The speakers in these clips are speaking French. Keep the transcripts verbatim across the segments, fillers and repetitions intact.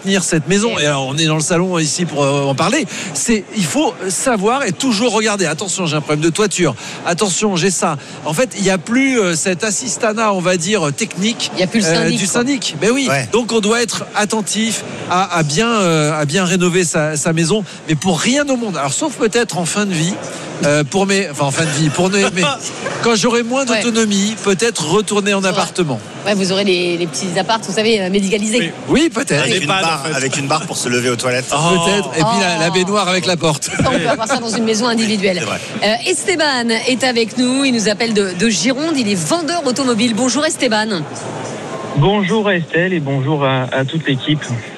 entretenir cette maison. Et alors, on est dans le salon ici pour euh, en parler. C'est, il faut savoir et toujours regarder. Attention, j'ai un problème de toiture. Attention, j'ai ça. En fait, il n'y a plus euh, cet assistanat, on va dire, technique. Il n'y a plus le syndic, euh, du quoi. syndic. Mais oui. Ouais. Donc, on doit être attentif à, à bien, euh, à bien rénover sa, sa maison. Mais pour rien au monde. Alors, sauf peut-être en fin de vie. Euh, pour mes, enfin en fin de vie, pour mes, mais quand j'aurai moins d'autonomie, ouais. peut-être retourner en ouais. appartement. Ouais, vous aurez les, les petits apparts, vous savez, médicalisés. Oui, oui peut-être. Avec une, barre, avec une barre pour se lever aux toilettes. Oh. Peut-être. Et oh. puis la, la baignoire avec la porte. Ça, on peut avoir ça dans une maison individuelle. Euh, Esteban est avec nous. Il nous appelle de, de Gironde. Il est vendeur automobile. Bonjour Esteban. Bonjour Estelle et bonjour à, à toute l'équipe.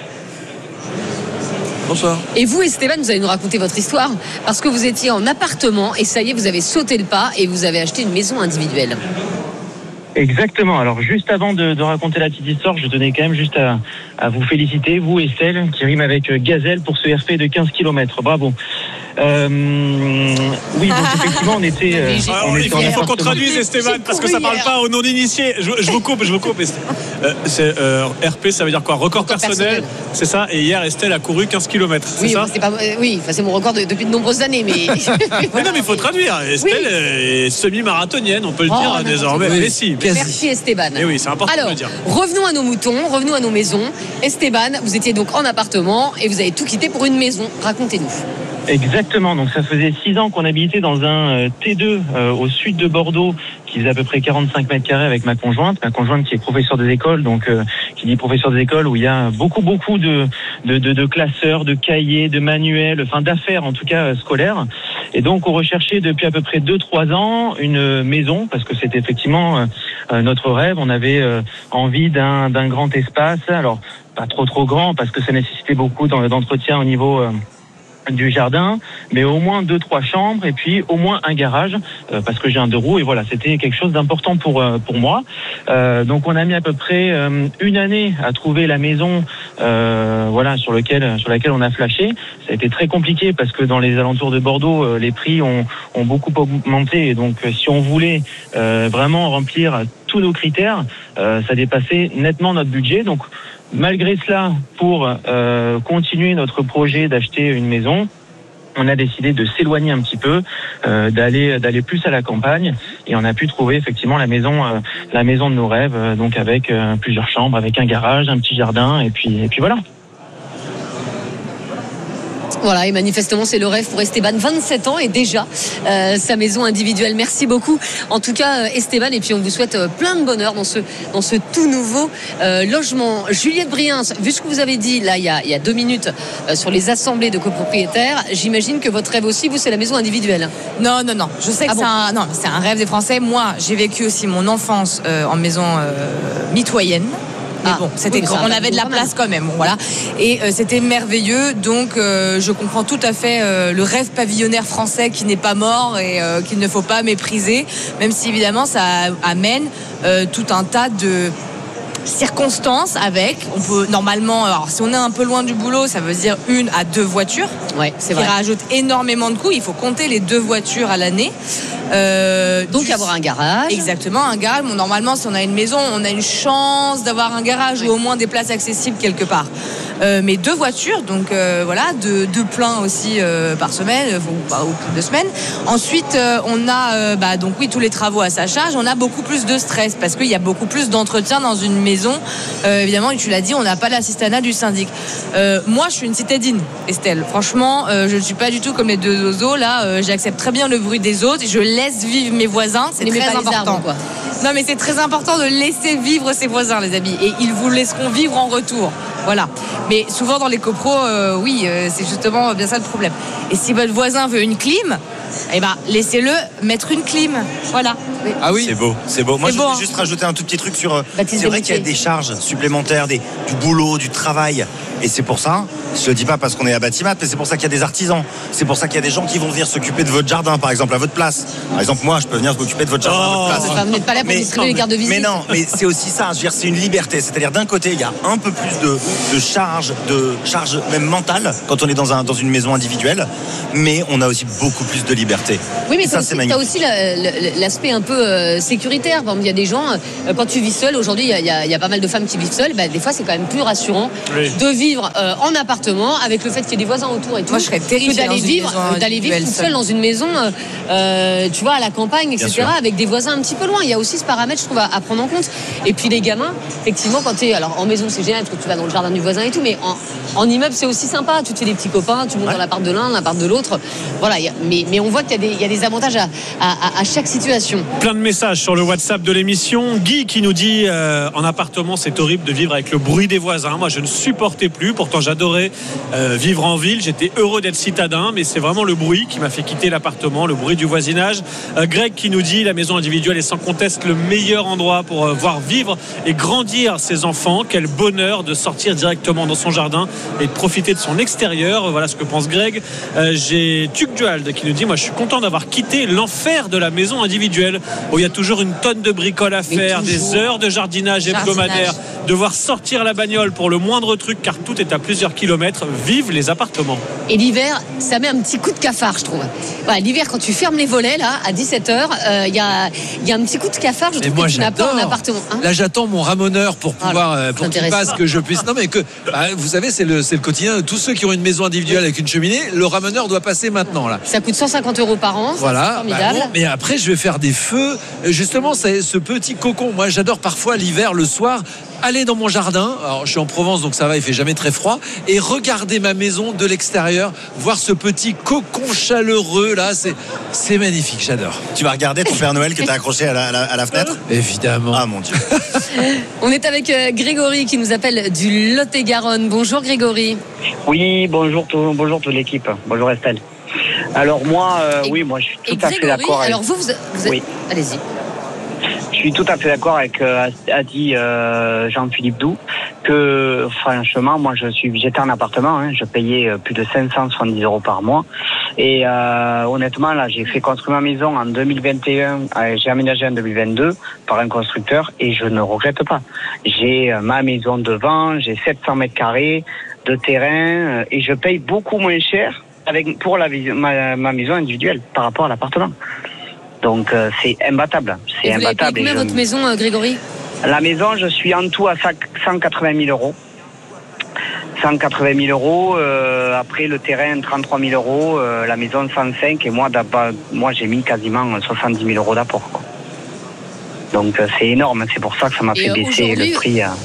Bonsoir. Et vous, Esteban, vous allez nous raconter votre histoire parce que vous étiez en appartement et ça y est, vous avez sauté le pas et vous avez acheté une maison individuelle. Exactement. Alors, juste avant de, de raconter la petite histoire, je tenais quand même juste à, à vous féliciter, vous, Estelle, qui rime avec Gazelle pour ce R P de quinze kilomètres. Bravo. Euh, oui, donc effectivement, on était. Euh, Alors, on il était faut, il faut qu'on traduise, Esteban, parce que ça parle pas aux non-initiés. Je, je vous coupe, je vous coupe. Euh, c'est, euh, R P, ça veut dire quoi? Record, record personnel, personnel, c'est ça. Et hier, Estelle a couru quinze kilomètres, c'est oui, ça c'est pas, Oui, c'est mon record de, depuis de nombreuses années. Mais, mais non, mais il faut traduire. Estelle oui. est semi-marathonienne, on peut le oh, dire désormais. Oui. Mais si, mais Merci, Esteban. Mais oui, c'est important Alors, de le dire. Revenons à nos moutons, revenons à nos maisons. Esteban, vous étiez donc en appartement et vous avez tout quitté pour une maison. Racontez-nous. Exactement, donc ça faisait six ans qu'on habitait dans un T deux euh, au sud de Bordeaux qui faisait à peu près quarante-cinq mètres carrés avec ma conjointe, ma conjointe qui est professeure des écoles, donc euh, qui dit professeur des écoles où il y a beaucoup beaucoup de, de, de, de classeurs, de cahiers, de manuels, enfin d'affaires en tout cas euh, scolaires. Et donc on recherchait depuis à peu près deux trois ans une maison parce que c'était effectivement euh, notre rêve, on avait euh, envie d'un, d'un grand espace, alors pas trop trop grand parce que ça nécessitait beaucoup d'entretien au niveau... Euh, du jardin, mais au moins deux trois chambres et puis au moins un garage euh, parce que j'ai un deux roues et voilà, c'était quelque chose d'important pour euh, pour moi. Euh, donc on a mis à peu près euh, une année à trouver la maison euh, voilà sur lequel sur laquelle on a flashé. Ça a été très compliqué parce que dans les alentours de Bordeaux, euh, les prix ont ont beaucoup augmenté et donc euh, si on voulait euh, vraiment remplir tous nos critères, euh, ça dépassait nettement notre budget. Donc malgré cela, pour euh, continuer notre projet d'acheter une maison, on a décidé de s'éloigner un petit peu, euh, d'aller d'aller plus à la campagne, et on a pu trouver effectivement la maison euh, la maison de nos rêves, euh, donc avec euh, plusieurs chambres, avec un garage, un petit jardin, et puis et puis voilà. Voilà, et manifestement c'est le rêve pour Esteban, vingt-sept ans et déjà euh, sa maison individuelle. Merci beaucoup en tout cas Esteban, et puis on vous souhaite euh, plein de bonheur dans ce, dans ce tout nouveau euh, logement. Juliette Briens, vu ce que vous avez dit là il y a, il y a deux minutes euh, sur les assemblées de copropriétaires, j'imagine que votre rêve aussi, vous, c'est la maison individuelle. Non, non, non, je sais que ah bon c'est, un, non, c'est un rêve des Français. Moi j'ai vécu aussi mon enfance euh, en maison euh, mitoyenne. Mais ah, bon, c'était oui, grand. On avait de la place quand même, voilà. Et euh, c'était merveilleux. Donc, euh, je comprends tout à fait euh, le rêve pavillonnaire français qui n'est pas mort et euh, qu'il ne faut pas mépriser, même si évidemment ça amène euh, tout un tas de circonstances avec. On peut normalement, alors si on est un peu loin du boulot, ça veut dire une à deux voitures. Ouais, c'est qui vrai. rajoute énormément de coûts. Il faut compter les deux voitures à l'année. Euh, Donc du... avoir un garage. Exactement, un garage. Bon, normalement, si on a une maison, on a une chance d'avoir un garage oui. ou au moins des places accessibles quelque part. Euh, mais deux voitures, donc euh, voilà, deux, deux pleins aussi euh, par semaine, ou pas, ou deux semaines. Ensuite, euh, on a, euh, bah, donc oui, tous les travaux à sa charge. On a beaucoup plus de stress parce qu'il y a beaucoup plus d'entretien dans une maison. Euh, évidemment, et tu l'as dit, on n'a pas l'assistanat du syndic. Euh, moi, je suis une citadine, Estelle. Franchement, euh, je ne suis pas du tout comme les deux oiseaux. Là, euh, j'accepte très bien le bruit des autres. Je laisse vivre mes voisins. C'est très important. Arbres, quoi. Non, mais c'est très important de laisser vivre ses voisins, les amis. Et ils vous laisseront vivre en retour. Voilà. Mais souvent dans les copros, euh, oui, euh, c'est justement bien ça le problème. Et si votre voisin veut une clim, eh ben, laissez-le mettre une clim. Voilà. Ah oui, c'est beau, c'est beau. Moi, c'est je beau, voulais hein. juste rajouter un tout petit truc sur. Baptiste c'est vrai qu'il y a des charges supplémentaires, des, du boulot, du travail. Et c'est pour ça Je le dis pas parce qu'on est à Batimat, mais c'est pour ça qu'il y a des artisans. C'est pour ça qu'il y a des gens qui vont venir s'occuper de votre jardin, par exemple, à votre place. Par exemple, moi, je peux venir m'occuper de votre jardin oh, à votre place. Enfin, vous n'êtes pas là pour mais, distribuer les cartes de visite. Mais non, mais c'est aussi ça. Je veux dire, c'est une liberté. C'est-à-dire, d'un côté, il y a un peu plus de, de charge, de charge même mentale quand on est dans, un, dans une maison individuelle, mais on a aussi beaucoup plus de liberté. Oui, mais ça, tu as aussi la, la, l'aspect un peu euh, sécuritaire. Par exemple, il y a des gens, euh, quand tu vis seul, aujourd'hui, il y, y, y a pas mal de femmes qui vivent seules, bah, des fois, c'est quand même plus rassurant oui. de vivre euh, en appartement avec le fait qu'il y ait des voisins autour et tout. Moi, je serais terrifiée que d'aller vivre, d'aller vivre toute seule dans une maison, euh, tu vois, à la campagne, et cetera, avec des voisins un petit peu loin. Il y a aussi ce paramètre, je trouve, à, à prendre en compte. Et puis les gamins, effectivement, quand tu es, alors en maison, c'est génial parce que tu vas dans le jardin du voisin et tout, mais en, en immeuble, c'est aussi sympa. Tu te fais des petits copains, tu montes ouais. dans l'appart de l'un, l'appart de l'autre. Voilà, y a, mais, mais on voit qu'il y a des, il y a des avantages à, à, à chaque situation. Plein de messages sur le WhatsApp de l'émission. Guy qui nous dit euh, en appartement, c'est horrible de vivre avec le bruit des voisins. Moi, je ne supportais plus. Pourtant, j'adorais euh, vivre en ville. J'étais heureux d'être citadin, mais c'est vraiment le bruit qui m'a fait quitter l'appartement, le bruit du voisinage. Euh, Greg qui nous dit la maison individuelle est sans conteste le meilleur endroit pour euh, voir vivre et grandir ses enfants. Quel bonheur de sortir directement dans son jardin et de profiter de son extérieur. Voilà ce que pense Greg. Euh, j'ai Tuc Duald qui nous dit moi je suis content d'avoir quitté l'enfer de la maison individuelle où il y a toujours une tonne de bricoles à faire, des heures de jardinage hebdomadaire, devoir sortir la bagnole pour le moindre truc car tout est à plusieurs kilomètres. Vive les appartements. Et l'hiver, ça met un petit coup de cafard, je trouve. Voilà, l'hiver, quand tu fermes les volets là à dix-sept heures, il euh, y, a, y a un petit coup de cafard. Je trouve moi, que tu j'adore. N'as pas en appartement. Hein là, j'attends mon ramoneur pour pouvoir ah, pour qu'il passe que je puisse. Non, mais que bah, vous savez, c'est le c'est le quotidien. Tous ceux qui ont une maison individuelle avec une cheminée, le ramoneur doit passer maintenant là. Ça coûte cent cinquante euros par an. Voilà. C'est formidable. Bah, bon, mais après, je vais faire des feux. Justement, c'est ce petit cocon. Moi, j'adore parfois l'hiver, le soir, aller dans mon jardin. Alors, je suis en Provence, donc ça va, il fait jamais très froid. Et regarder ma maison de l'extérieur, voir ce petit cocon chaleureux là, c'est c'est magnifique. J'adore. Tu vas regarder ton Père Noël que tu as accroché à la, à, la, à la fenêtre ? Évidemment. Ah mon Dieu. On est avec euh, Grégory qui nous appelle du Lot-et-Garonne. Bonjour Grégory. Oui, bonjour tout, bonjour toute l'équipe. Bonjour Estelle. Alors moi, euh, et, oui, moi je suis tout à Grégory, fait d'accord. Alors avec... vous, vous, vous êtes... Oui. Allez-y. Je suis tout à fait d'accord avec euh, a dit euh, Jean-Philippe Doux que franchement, moi je suis, j'étais en appartement, hein, je payais plus de cinq cent soixante-dix euros par mois et euh, honnêtement là, j'ai fait construire ma maison en deux mille vingt et un, euh, j'ai aménagé en deux mille vingt-deux par un constructeur et je ne regrette pas. J'ai euh, ma maison devant, j'ai sept cents mètres carrés de terrain euh, et je paye beaucoup moins cher avec pour la ma, ma maison individuelle par rapport à l'appartement. Donc euh, c'est imbattable. C'est et vous imbattable. Vous avez payé combien je... votre maison, euh, Grégory ? La maison, je suis en tout à cent quatre-vingt mille euros. cent quatre-vingt mille euros. Euh, après le terrain, trente-trois mille euros. Euh, la maison, cent cinq. Et moi, moi j'ai mis quasiment soixante-dix mille euros d'apport. Quoi. Donc euh, c'est énorme. C'est pour ça que ça m'a et fait euh, baisser le prix. Euh...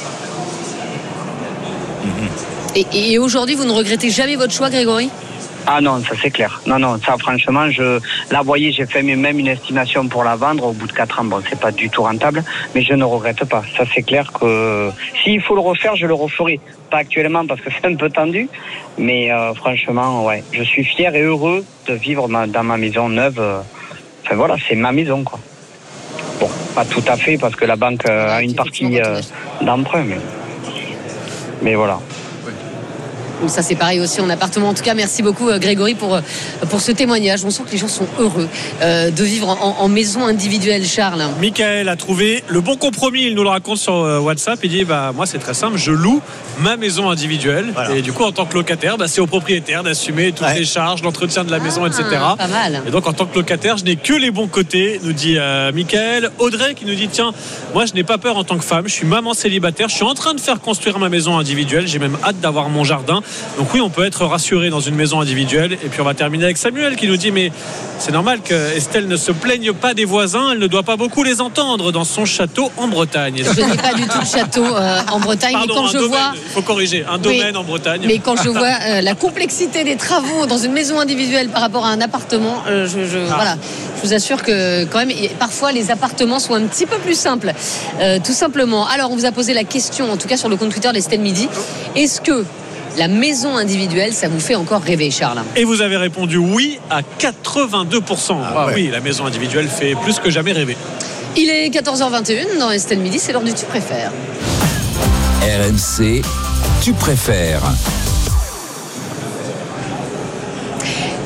Et, et aujourd'hui, vous ne regrettez jamais votre choix, Grégory ? Ah non, ça c'est clair. Non, non, ça franchement, je, là, vous voyez, j'ai fait même une estimation pour la vendre au bout de quatre ans. Bon, c'est pas du tout rentable, mais je ne regrette pas. Ça c'est clair que s'il faut le refaire, je le referai. Pas actuellement parce que c'est un peu tendu, mais euh, franchement, ouais, je suis fier et heureux de vivre ma, dans ma maison neuve. Enfin voilà, c'est ma maison, quoi. Bon, pas tout à fait parce que la banque euh, a une partie euh, d'emprunt, mais, mais voilà. Ça c'est pareil aussi en appartement. En tout cas, merci beaucoup Grégory pour, pour ce témoignage. On sent que les gens sont heureux euh, de vivre en, en maison individuelle, Charles. Michael a trouvé le bon compromis. Il nous le raconte sur WhatsApp. Il dit bah, moi c'est très simple, je loue ma maison individuelle. Voilà. Et du coup en tant que locataire, bah, c'est au propriétaire d'assumer toutes ouais. les charges, l'entretien de la maison, ah, et cetera. Pas mal. Et donc en tant que locataire, je n'ai que les bons côtés, nous dit euh, Michael. Audrey qui nous dit tiens, moi je n'ai pas peur en tant que femme, je suis maman célibataire, je suis en train de faire construire ma maison individuelle, j'ai même hâte d'avoir mon jardin. Donc oui, on peut être rassuré dans une maison individuelle. Et puis on va terminer avec Samuel qui nous dit mais c'est normal que Estelle ne se plaigne pas des voisins, elle ne doit pas beaucoup les entendre dans son château en Bretagne. Je n'ai pas du tout de château euh, en Bretagne. Pardon, mais quand un je domaine, vois... il faut corriger, un domaine oui, en Bretagne. Mais quand je vois euh, la complexité des travaux dans une maison individuelle par rapport à un appartement, euh, je, je, ah. voilà, je vous assure que quand même, parfois les appartements sont un petit peu plus simples, euh, tout simplement. Alors on vous a posé la question, en tout cas sur le compte Twitter d'Estelle Midi, est-ce que la maison individuelle, ça vous fait encore rêver, Charles? Et vous avez répondu oui à quatre-vingt-deux pour cent. Ah ouais. Oui, la maison individuelle fait plus que jamais rêver. Il est quatorze heures vingt et un dans Estelle Midi, c'est l'heure du Tu préfères. R M C, Tu préfères.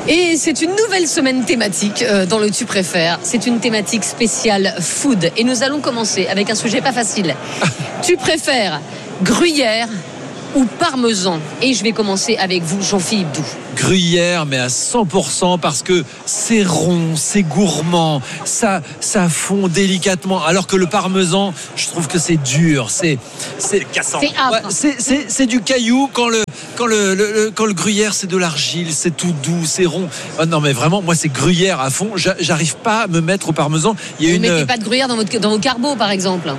Et c'est une nouvelle semaine thématique euh, dans le Tu préfères. C'est une thématique spéciale food. Et nous allons commencer avec un sujet pas facile. Tu préfères gruyère ou parmesan? Et je vais commencer avec vous, Jean-Philippe Doux. Gruyère, mais à cent pour cent, parce que c'est rond, c'est gourmand, ça, ça fond délicatement. Alors que le parmesan, je trouve que c'est dur, c'est, c'est cassant. C'est âpre. Ouais, c'est, c'est, c'est du caillou. Quand le, quand le, le, le- quand le gruyère, c'est de l'argile, c'est tout doux, c'est rond. Oh non, mais vraiment, moi, c'est gruyère à fond. J'a- J'arrive pas à me mettre au parmesan. Il y a Vous une. ne mettez pas de gruyère dans, votre, dans vos carbots, par exemple?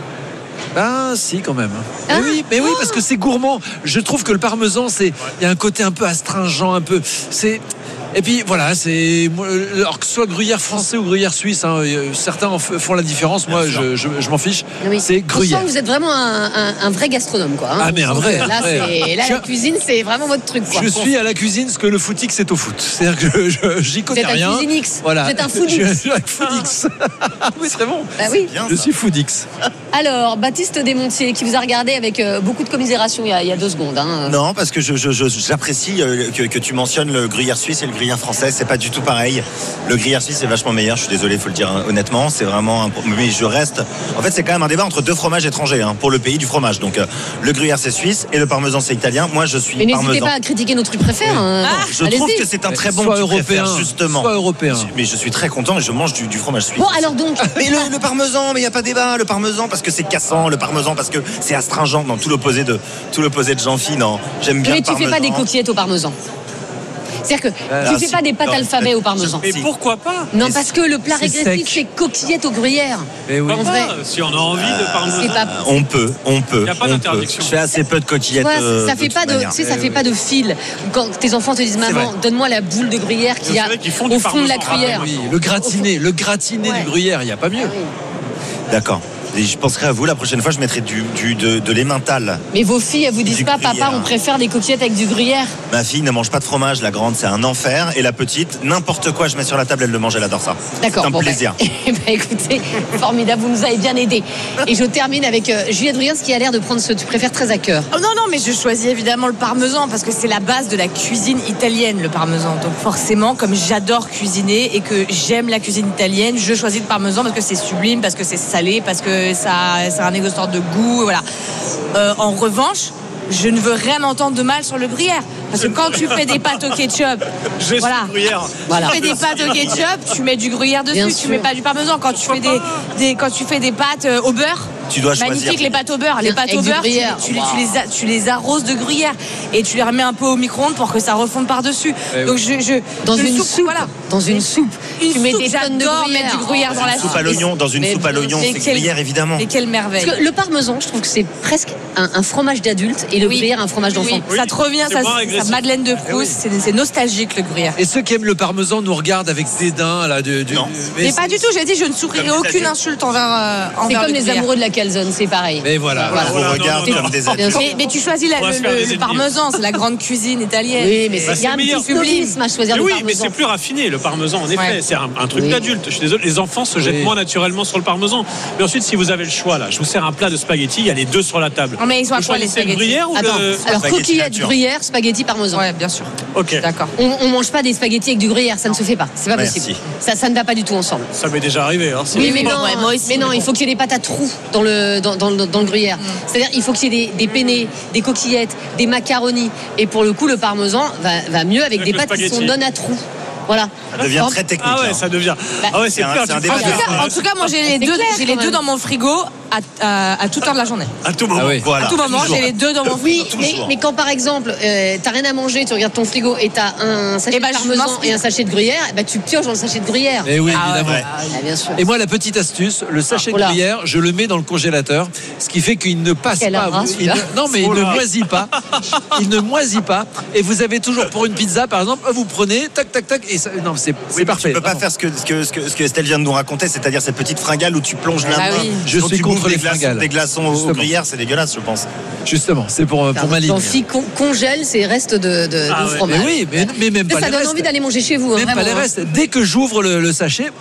Ah si, quand même. Ah. Mais oui, mais oui, parce que c'est gourmand. Je trouve que le parmesan, c'est, il y a un côté un peu astringent, un peu. C'est. Et puis voilà, c'est moi, alors que ce soit gruyère français ou gruyère suisse, hein, euh, certains en f- font la différence. Moi, je, je, je m'en fiche. Oui. C'est On gruyère. sent que vous êtes vraiment un, un- un vrai gastronome, quoi. hein. Ah, mais un On sent vrai, que Là, un vrai. c'est- là, Je- la cuisine, c'est vraiment votre truc, quoi. Je suis à la cuisine ce que le footix est au foot. C'est-à-dire que je, je- j'y Vous connais êtes un rien. cuisinix. Voilà. Vous êtes un foodix. Je suis un foodix. Oui, c'est bon. Bah oui. Bien, Je ça. suis foodix. Alors, Baptiste Desmontiers, qui vous a regardé avec euh, beaucoup de commisération il y a, il y a deux secondes. hein. Non, parce que je, je- je- j'apprécie euh, que, que tu mentionnes le gruyère suisse et le gruyère français. C'est pas du tout pareil. Le gruyère suisse est vachement meilleur. Je suis désolé, il faut le dire hein, honnêtement. C'est vraiment. Un... Mais je reste. En fait, c'est quand même un débat entre deux fromages étrangers hein, pour le pays du fromage. Donc, euh, le gruyère c'est suisse et le parmesan c'est italien. Moi, je suis Mais n'hésitez parmesan. pas à critiquer nos trucs préférés. hein. Je Allez-y. trouve que c'est un très bon Soit tu préfères, européen, justement. soit européen. Mais je suis très content et je mange du, du fromage suisse. Bon, alors donc, Mais le, le parmesan, mais il n'y a pas débat. Le parmesan parce que c'est cassant, le parmesan parce que c'est astringent. Non, tout l'opposé de tout l'opposé de Jean-Philippe. Non, j'aime bien mais le tu fais parmesan. pas des coquillettes au parmesan. C'est-à-dire que Ah, tu fais si. pas des pâtes Non, alphabet au parmesan. Mais Si. pourquoi pas? Non, mais parce que le plat c'est régressif, sec. c'est coquillettes aux gruyères. Mais oui. En Pourquoi vrai. pas Si on a envie de parmesan. C'est pas. On peut, on peut. Y a pas on d'interdiction. peut. Je fais assez peu de Tu coquillettes. vois, euh, ça fait de pas toute de, manière. tu sais, ça Eh fait oui. pas de fil. Quand tes enfants te disent maman, vrai. donne-moi la boule de gruyère qu'il y a C'est vrai qu'ils font du au fond de la parmesan. cuillère. Ah, Oui, le gratiné, le gratiné Ouais. du gruyère, il n'y a pas mieux. Ah oui. D'accord. Et je penserai à vous la prochaine fois, je mettrai du, du de, de l'emmental. Mais vos filles, elles vous disent Du pas, gruyère. papa, on préfère des coquillettes avec du gruyère. Ma fille ne mange pas de fromage, la grande c'est un enfer, et la petite, n'importe quoi je mets sur la table, elle le mange, elle adore ça. D'accord. C'est un bon, plaisir. Bah, eh ben, écoutez, formidable, vous nous avez bien aidés. Et je termine avec euh, Juliette Briens, qui a l'air de prendre ce tu préfères très à cœur. Oh non, non, mais je choisis évidemment le parmesan parce que c'est la base de la cuisine italienne, le parmesan. Donc forcément, comme j'adore cuisiner et que j'aime la cuisine italienne, je choisis le parmesan parce que c'est sublime, parce que c'est salé, parce que ça, ça a un négociateur de goût, voilà. Euh, en revanche, je ne veux rien entendre de mal sur le gruyère. Parce que quand tu fais des pâtes au ketchup, Je voilà. suis gruyère. Voilà. Tu fais des pâtes au ketchup, tu mets du gruyère dessus, Bien tu sûr. mets pas du parmesan. Quand tu fais des, des- quand tu fais des pâtes euh, au beurre, Tu dois choisir. magnifique les pâtes au beurre. Les pâtes Avec au du beurre, tu, gruyère. tu les- Wow. tu les, a- tu les arroses de gruyère et tu les remets un peu au micro-ondes pour que ça refonde par-dessus. Eh Donc je, je Dans je une soupe, soupe, voilà. dans une soupe, Une tu mets soupe, des tonnes de j'adore gruyère. mettre du gruyère dans la Soupe à l'oignon, dans une Mais soupe à bien l'oignon, sûr. c'est Et quel- gruyère évidemment. Et quelle merveille. Parce que le parmesan, je trouve que c'est presque un, un fromage d'adulte et le Oui. gruyère un fromage Oui, d'enfant. oui. Ça te revient, C'est ça, moins ça agressif. Madeleine de Proust, c'est c'est nostalgique le gruyère. Et ceux qui aiment le parmesan nous regardent avec dédain là. Du, du- Non. Mais pas du tout, j'ai dit je ne souffrirai Comme des aucune adultes. insulte envers, euh, C'est envers comme le les gruyère. amoureux de la calzone, c'est pareil. Mais voilà. Voilà. Je Voilà, vous non, regarde non, non. comme des Bien adultes. sûr. Mais, mais tu choisis la- On va le, se faire le- des le ennemis. parmesan, c'est la grande cuisine italienne. Oui, mais Bah, il y a c'est un meilleur. petit snobisme à choisir Mais le oui, parmesan. mais c'est plus raffiné le parmesan en effet. Ouais. C'est un, un truc Oui. d'adulte. Je suis désolé, les enfants se jettent Oui. moins naturellement sur le parmesan. Mais ensuite, si vous avez le choix là, je vous sers un plat de spaghettis, il y a les deux sur la table. Non, mais ils sont à Vous quoi, les choisissez le spaghettis gruyère ou Attends, le alors Spaghetti coquillettes, nature. gruyère, spaghetti, parmesan. Ouais, bien sûr. Ok. D'accord. On, on mange pas des spaghettis avec du gruyère, ça ne se fait pas. C'est pas Merci. possible. Ça, ça ne va pas du tout ensemble. Ça m'est déjà arrivé. Hein, c'est- Oui, mais bon, non, ouais, moi aussi, mais non, mais il bon. faut qu'il y ait des pâtes à trous dans le, dans, dans, le- dans le gruyère. C'est-à-dire, il faut qu'il y ait des, des penne, des coquillettes, des macaronis. Et pour le coup, le parmesan va, va mieux avec, Avec des le pâtes qui spaghetti. sont non à trous. Voilà. Ça devient Hop. très technique. Ah ouais, hein. ça devient. Ah ouais, c'est c'est un- clair. c'est un tu débat En peux tout, de- faire- cas, en tout cas, moi j'ai les C'est deux, clair, j'ai les quand deux même. dans mon frigo à, à, à toute heure de la journée. à tout moment. Ah oui. Voilà. À tout moment, Toujours. j'ai les deux dans mon frigo. Oui, mais, Toujours. mais quand par exemple, euh, t'as rien à manger, tu regardes ton frigo et t'as un sachet Eh ben, de je parmesan m'inspire. et un sachet de gruyère, eh ben, tu pioches dans le sachet de gruyère. Mais oui, Ah ouais, évidemment. ouais. Ah, bien sûr. Et moi, la petite astuce, le sachet Oh là. de gruyère, je le mets dans le congélateur, ce qui fait qu'il ne passe Quel pas. rat, il celui-là. ne- non, mais il Oh ne là. moisit pas. Il ne moisit pas. Et vous avez toujours pour une pizza, par exemple, vous prenez, tac, tac, tac, et ça, non, c'est c'est Oui, mais parfait. Tu peux pas vraiment. faire ce que, ce, que, ce, que, ce que Estelle vient de nous raconter, c'est-à-dire cette petite fringale où tu plonges la Bah main. oui. Je Quand suis tu contre bouffes les des glaçons, fringales. des glaçons au- au Justement. gruyère, c'est dégueulasse, je pense. Justement, c'est pour, pour ma ligne. Jean-Philippe con- congèle ses restes de, de, Ah de ouais. fromage. Mais oui, mais, mais même Mais pas ça les donne restes. envie d'aller manger chez vous. hein, Même pas vraiment, les hein. restes. Dès que j'ouvre le, le sachet, hop,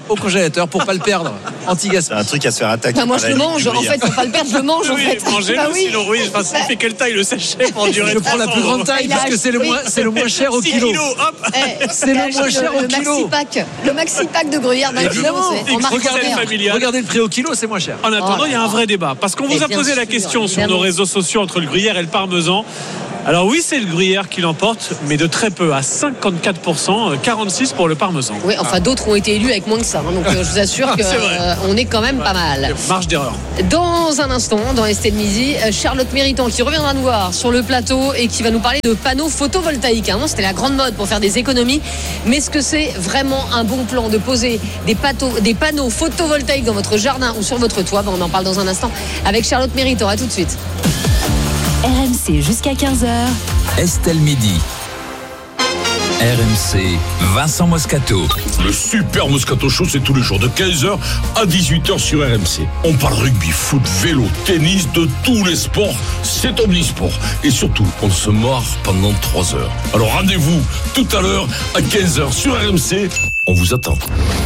au congélateur pour pas le perdre. Anti-gasp. C'est un truc à se faire attaquer. Bah, moi je le mange, en fait, faut pas le perdre, je le mange en Oui, fait. mangez-le, Bah oui. sinon, oui, enfin, ça fait quelle taille le sachet pour durer Je prends la plus grande taille parce que c'est le moins, c'est le moins cher au six kilo. kilos, hop. Eh, C'est le moins cher au le kilo. maxi pack, le maxi pack de gruyère d'un kilo, Évidemment. c'est en marque Regardez entière. le familial. Regardez le prix au kilo, c'est moins cher. En attendant, Oh il y a un vrai débat. Parce qu'on vous Et a bien posé la sûr, question sur évidemment. nos réseaux sociaux entre le gruyère et le parmesan. Alors oui, c'est le gruyère qui l'emporte, mais de très peu, à cinquante-quatre pour cent, quarante-six pour le parmesan. Oui, enfin d'autres ont été élus avec moins que ça, hein, donc euh, je vous assure Ah, que c'est vrai. euh, on est quand même pas mal. Marge d'erreur. Dans un instant, dans Estelle Midi, euh, Charlotte Méritant qui reviendra nous voir sur le plateau et qui va nous parler de panneaux photovoltaïques. Avant, c'était la grande mode pour faire des économies, mais est-ce que c'est vraiment un bon plan de poser des, pato- des panneaux photovoltaïques dans votre jardin ou sur votre toit? Ben, on en parle dans un instant avec Charlotte Méritant. À tout de suite. R M C jusqu'à quinze heures. Estelle Midi. R M C, Vincent Moscato. Le super Moscato Show, c'est tous les jours de quinze heures à dix-huit heures sur R M C. On parle rugby, foot, vélo, tennis, de tous les sports. C'est omnisport. Et surtout, on se marre pendant trois heures. Alors rendez-vous tout à l'heure à quinze heures sur R M C. On vous attend.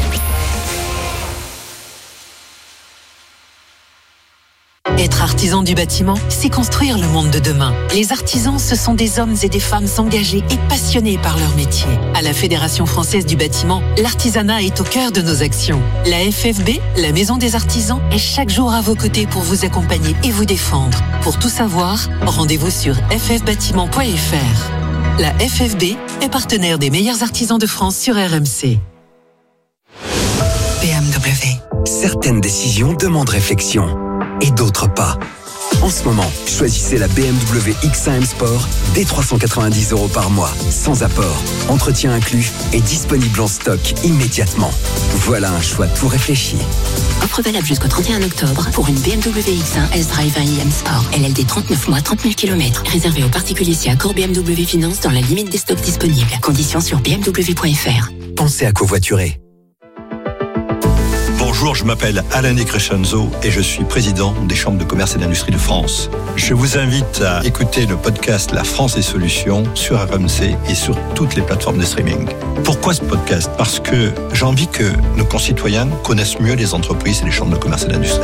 Être artisan du bâtiment, c'est construire le monde de demain. Les artisans, ce sont des hommes et des femmes engagés et passionnés par leur métier. À la Fédération française du bâtiment, l'artisanat est au cœur de nos actions. La F F B, la Maison des artisans, est chaque jour à vos côtés pour vous accompagner et vous défendre. Pour tout savoir, rendez-vous sur f f bâtiment point f r. La F F B est partenaire des meilleurs artisans de France sur R M C. B M W. Certaines décisions demandent réflexion et d'autres pas. En ce moment, choisissez la B M W X un M Sport dès trois cent quatre-vingt-dix euros par mois, sans apport, entretien inclus et disponible en stock immédiatement. Voilà un choix tout réfléchi. Offre valable jusqu'au trente et un octobre pour une B M W X un S-Drive un i M Sport. L L D trente-neuf mois, trente mille kilomètres. Réservé aux particuliers si accord B M W Finance dans la limite des stocks disponibles. Conditions sur b m w point f r. Pensez à covoiturer. Bonjour, je m'appelle Alain Crescenzo et je suis président des chambres de commerce et d'industrie de France. Je vous invite à écouter le podcast La France et Solutions sur R M C et sur toutes les plateformes de streaming. Pourquoi ce podcast ? Parce que j'ai envie que nos concitoyens connaissent mieux les entreprises et les chambres de commerce et d'industrie.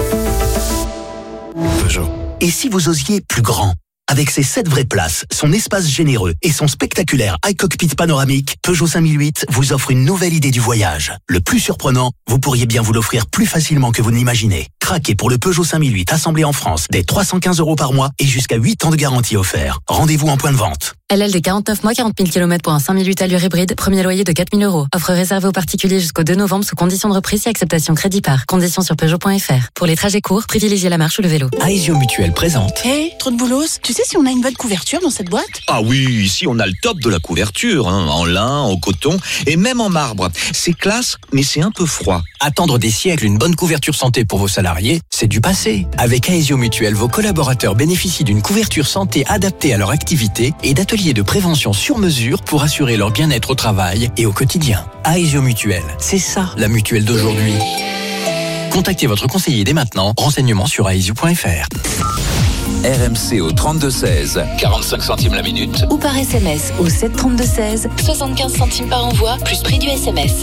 Peugeot. Et si vous osiez plus grand ? Avec ses sept vraies places, son espace généreux et son spectaculaire iCockpit panoramique, Peugeot cinq mille huit vous offre une nouvelle idée du voyage. Le plus surprenant, vous pourriez bien vous l'offrir plus facilement que vous ne l'imaginez. Craquez pour le Peugeot cinq mille huit assemblé en France dès trois cent quinze euros par mois et jusqu'à huit ans de garantie offert. Rendez-vous en point de vente. L L D quarante-neuf mois, quarante mille kilomètres pour un cinq mille huit allure hybride. Premier loyer de quatre mille euros. Offre réservée aux particuliers jusqu'au deux novembre sous condition de reprise et acceptation crédit par. Conditions sur Peugeot point f r. Pour les trajets courts, privilégiez la marche ou le vélo. Aesio Mutuel présente. Hé, hey, trop de boulos. Tu sais si on a une bonne couverture dans cette boîte ? Ah oui, ici on a le top de la couverture, hein, en lin, en coton et même en marbre. C'est classe, mais c'est un peu froid. Attendre des siècles une bonne couverture santé pour vos salariés, c'est du passé. Avec Aesio Mutuel, vos collaborateurs bénéficient d'une couverture santé adaptée à leur activité et d'ateliers de prévention sur mesure pour assurer leur bien-être au travail et au quotidien. Aesio Mutuel, c'est ça la mutuelle d'aujourd'hui. Contactez votre conseiller dès maintenant. Renseignements sur aesio point f r. R M C au trente-deux seize, quarante-cinq centimes la minute. Ou par S M S au sept trente-deux seize, soixante-quinze centimes par envoi, plus prix du S M S.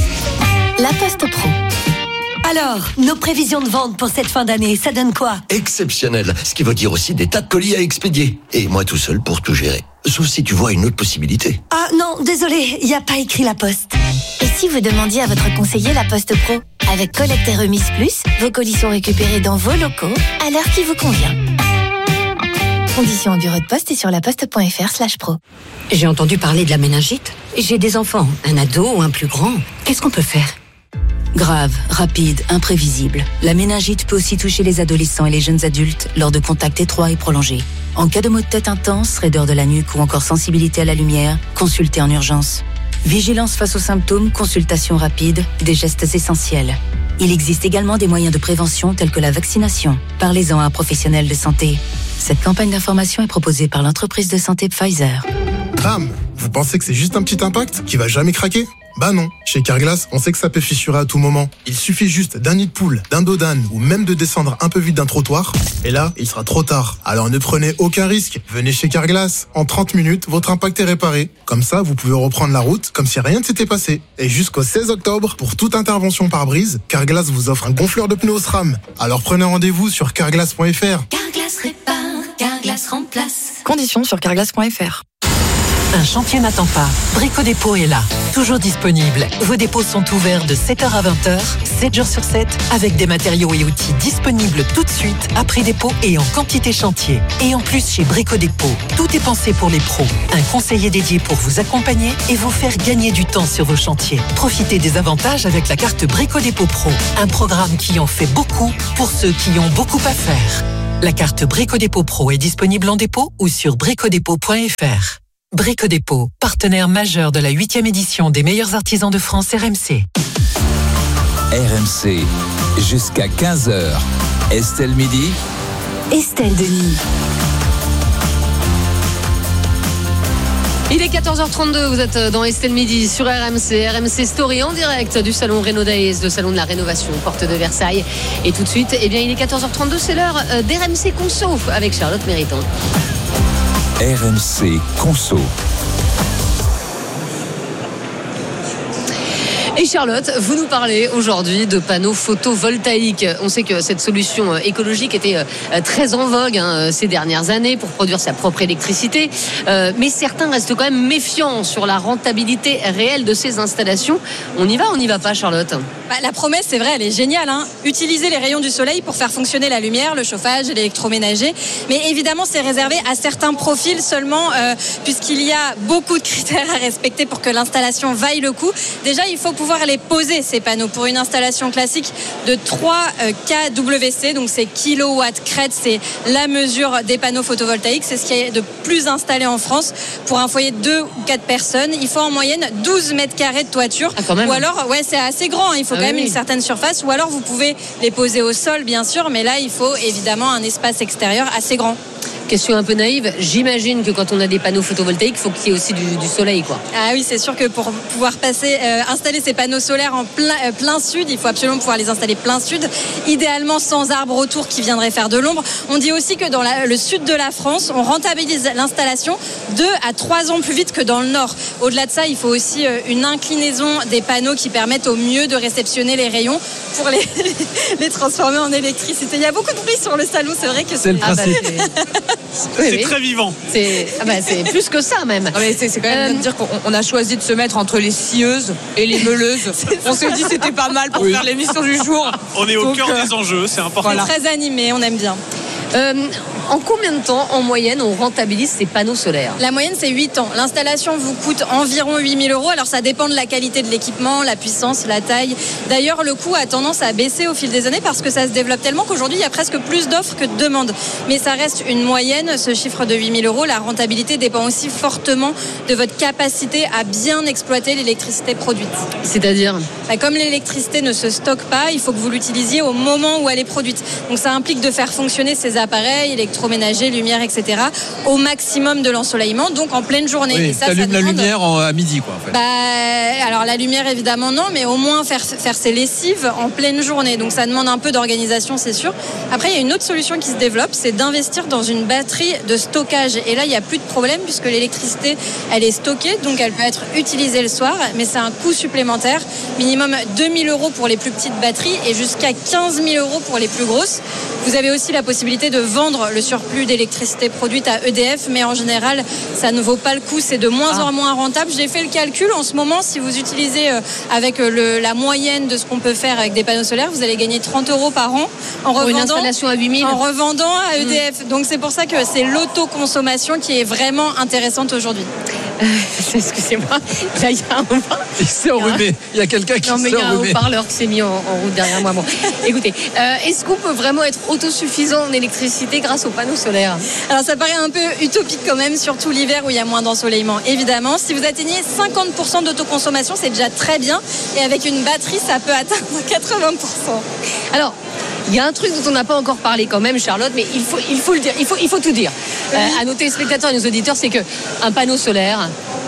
La Poste Pro. Alors, nos prévisions de vente pour cette fin d'année, ça donne quoi ? Exceptionnel, ce qui veut dire aussi des tas de colis à expédier. Et moi tout seul pour tout gérer. Sauf si tu vois une autre possibilité. Ah non, désolé, il n'y a pas écrit La Poste. Et si vous demandiez à votre conseiller La Poste Pro ? Avec collecte et remise plus, vos colis sont récupérés dans vos locaux à l'heure qui vous convient. Conditions au bureau de poste et sur laposte point f r slash pro. J'ai entendu parler de la méningite. J'ai des enfants, un ado ou un plus grand. Qu'est-ce qu'on peut faire ? Grave, rapide, imprévisible. La méningite peut aussi toucher les adolescents et les jeunes adultes lors de contacts étroits et prolongés. En cas de maux de tête intense, raideur de la nuque ou encore sensibilité à la lumière, consultez en urgence. Vigilance face aux symptômes, consultation rapide, des gestes essentiels. Il existe également des moyens de prévention tels que la vaccination. Parlez-en à un professionnel de santé. Cette campagne d'information est proposée par l'entreprise de santé Pfizer. Bam! Vous pensez que c'est juste un petit impact qui va jamais craquer? Bah non, chez Carglass, on sait que ça peut fissurer à tout moment. Il suffit juste d'un nid de poule, d'un dos d'âne ou même de descendre un peu vite d'un trottoir. Et là, il sera trop tard. Alors ne prenez aucun risque. Venez chez Carglass. En trente minutes, votre impact est réparé. Comme ça, vous pouvez reprendre la route comme si rien ne s'était passé. Et jusqu'au seize octobre, pour toute intervention par brise, Carglass vous offre un gonfleur de pneus SRAM. Alors prenez rendez-vous sur carglass point f r. Carglass répare, Carglass remplace. Conditions sur carglass point f r. Un chantier n'attend pas. Brico Dépôt est là, toujours disponible. Vos dépôts sont ouverts de sept heures à vingt heures, sept jours sur sept, avec des matériaux et outils disponibles tout de suite, après dépôt et en quantité chantier. Et en plus, chez Brico Dépôt, tout est pensé pour les pros. Un conseiller dédié pour vous accompagner et vous faire gagner du temps sur vos chantiers. Profitez des avantages avec la carte Brico Dépôt Pro, un programme qui en fait beaucoup pour ceux qui ont beaucoup à faire. La carte Brico Dépôt Pro est disponible en dépôt ou sur brico dépôt point f r. Brico Dépôt, partenaire majeur de la huitième édition des meilleurs artisans de France R M C. R M C, jusqu'à quinze heures. Estelle Midi. Estelle Denis. Il est quatorze heures trente-deux, vous êtes dans Estelle Midi sur R M C, R M C Story en direct du salon Renault Days, le salon de la rénovation, porte de Versailles. Et tout de suite, eh bien, il est quatorze heures trente-deux, c'est l'heure d'R M C Conso avec Charlotte Méritant. R M C Conso. Et Charlotte, vous nous parlez aujourd'hui de panneaux photovoltaïques. On sait que cette solution écologique était très en vogue hein, ces dernières années pour produire sa propre électricité. Euh, mais certains restent quand même méfiants sur la rentabilité réelle de ces installations. On y va, on n'y va pas, Charlotte? Bah, la promesse, c'est vrai, elle est géniale. Hein. Utiliser les rayons du soleil pour faire fonctionner la lumière, le chauffage, l'électroménager. Mais évidemment, c'est réservé à certains profils seulement, euh, puisqu'il y a beaucoup de critères à respecter pour que l'installation vaille le coup. Déjà, il faut pouvoir les poser, ces panneaux. Pour une installation classique de trois K W C, donc c'est kilowatts crête, c'est la mesure des panneaux photovoltaïques. C'est ce qui est de plus installé en France. Pour un foyer de deux ou quatre personnes, il faut en moyenne douze mètres carrés de toiture. Ah, quand même. Ou alors, ouais, c'est assez grand. Il faut Ah, quand même oui. une certaine surface. Ou alors, vous pouvez les poser au sol, bien sûr. Mais là, il faut évidemment un espace extérieur assez grand. Question un peu naïve, j'imagine que quand on a des panneaux photovoltaïques, il faut qu'il y ait aussi du, du soleil, quoi. Ah oui, c'est sûr que pour pouvoir passer, euh, installer ces panneaux solaires en plein, euh, plein sud, il faut absolument pouvoir les installer plein sud, idéalement sans arbres autour qui viendraient faire de l'ombre. On dit aussi que dans la, le sud de la France, on rentabilise l'installation deux à trois ans plus vite que dans le nord. Au-delà de ça, il faut aussi euh, une inclinaison des panneaux qui permettent au mieux de réceptionner les rayons pour les, les transformer en électricité. Il y a beaucoup de bruit sur le salon, c'est vrai que C'est le Ah bah, principe. C'est oui. très vivant. C'est ah bah, c'est plus que ça même. Non, mais c'est, c'est quand même Euh, de dire qu'on on a choisi de se mettre entre les scieuses et les meuleuses. On s'est dit c'était pas mal pour Oui. faire l'émission du jour. On est au Donc, cœur euh, des enjeux, c'est important. c'est très animé, on aime bien. Euh, en combien de temps, en moyenne, on rentabilise ces panneaux solaires? La moyenne, c'est huit ans. L'installation vous coûte environ huit mille euros. Alors, ça dépend de la qualité de l'équipement, la puissance, la taille. D'ailleurs, le coût a tendance à baisser au fil des années parce que ça se développe tellement qu'aujourd'hui, il y a presque plus d'offres que de demandes. Mais ça reste une moyenne, ce chiffre de huit mille euros. La rentabilité dépend aussi fortement de votre capacité à bien exploiter l'électricité produite. C'est-à-dire? Bah, comme l'électricité ne se stocke pas, il faut que vous l'utilisiez au moment où elle est produite. Donc, ça implique de faire fonctionner ces appareils, électroménager, lumière, et cetera, au maximum de l'ensoleillement, donc en pleine journée. Oui, Et ça, ça t'allumes la demande- lumière en- à midi, quoi, en fait. Bah, alors la lumière évidemment non, mais au moins faire, faire ses lessives en pleine journée. Donc ça demande un peu d'organisation, c'est sûr. Après, il y a une autre solution qui se développe, c'est d'investir dans une batterie de stockage. Et là, il n'y a plus de problème puisque l'électricité, elle est stockée, donc elle peut être utilisée le soir, mais c'est un coût supplémentaire. Minimum deux mille euros pour les plus petites batteries et jusqu'à quinze mille euros pour les plus grosses. Vous avez aussi la possibilité de vendre le surplus d'électricité produite à E D F, mais en général, ça ne vaut pas le coup. C'est de moins Ah. en moins rentable. J'ai fait le calcul. En ce moment, si vous utilisez euh, avec euh, le, la moyenne de ce qu'on peut faire avec des panneaux solaires, vous allez gagner trente euros par an en Pour une revendant, installation à huit mille. en revendant à E D F. Donc c'est pour ça que c'est l'autoconsommation qui est vraiment intéressante aujourd'hui. Excusez-moi, là, il y a un Il s'est enrhumé. Il y a quelqu'un qui Non, mais il s'est y a un enrhumé. haut-parleur qui s'est mis en, en route derrière moi. Bon, écoutez, euh, est-ce qu'on peut vraiment être autosuffisant en électricité grâce aux panneaux solaires? Alors ça paraît un peu utopique quand même, surtout l'hiver où il y a moins d'ensoleillement. Évidemment, si vous atteignez cinquante pour cent d'autoconsommation, c'est déjà très bien. Et avec une batterie, ça peut atteindre quatre-vingts pour cent. Alors, il y a un truc dont on n'a pas encore parlé quand même, Charlotte, mais il faut, il faut le dire, il faut, il faut tout dire. Euh, à nos téléspectateurs et nos auditeurs, c'est que un panneau solaire,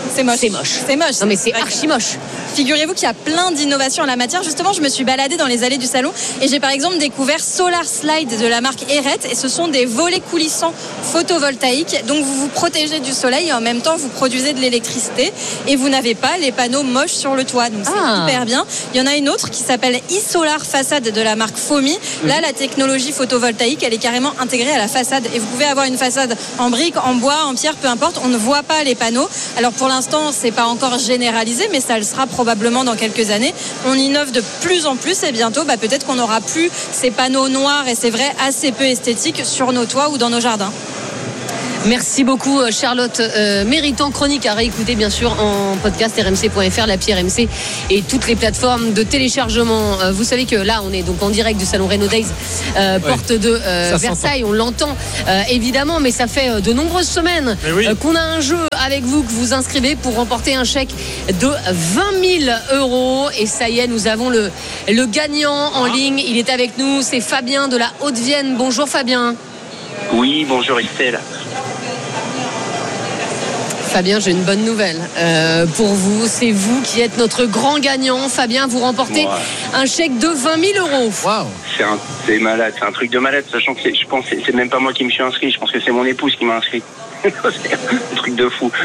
C'est moche. C'est moche. C'est moche. Non mais c'est archi moche. Figurez-vous qu'il y a plein d'innovations en la matière. Justement, je me suis baladée dans les allées du salon et j'ai par exemple découvert Solar Slide de la marque Eret, et ce sont des volets coulissants photovoltaïques. Donc vous vous protégez du soleil et en même temps vous produisez de l'électricité et vous n'avez pas les panneaux moches sur le toit. Donc c'est Ah. hyper bien. Il y en a une autre qui s'appelle e-Solar Façade de la marque Fomi. Là, la technologie photovoltaïque, elle est carrément intégrée à la façade et vous pouvez avoir une façade en briques, en bois, en pierre, peu importe. On ne voit pas les panneaux. Alors pour l'instant, c'est pas encore généralisé, mais ça le sera probablement dans quelques années. On innove de plus en plus et bientôt, bah, peut-être qu'on n'aura plus ces panneaux noirs et c'est vrai assez peu esthétiques sur nos toits ou dans nos jardins. Merci beaucoup Charlotte, euh, méritant chronique à réécouter bien sûr en podcast r m c point f r, l'appli R M C et toutes les plateformes de téléchargement. Euh, vous savez que là on est donc en direct du salon Renault Days, euh, Ouais. porte de euh, Ça Versailles, s'entend. on l'entend euh, évidemment, mais ça fait euh, de nombreuses semaines Mais oui. euh, qu'on a un jeu avec vous, que vous inscrivez pour remporter un chèque de vingt mille euros et ça y est, nous avons le, le gagnant en ligne, il est avec nous, c'est Fabien de la Haute-Vienne. Bonjour Fabien. Oui, bonjour Estelle. Fabien, j'ai une bonne nouvelle euh, pour vous. C'est vous qui êtes notre grand gagnant. Fabien, vous remportez Ouais. un chèque de vingt mille euros. Waouh. C'est un, c'est malade, c'est un truc de malade, sachant que c'est, je pense que c'est, c'est même pas moi qui me suis inscrit, je pense que c'est mon épouse qui m'a inscrit. C'est un truc de fou.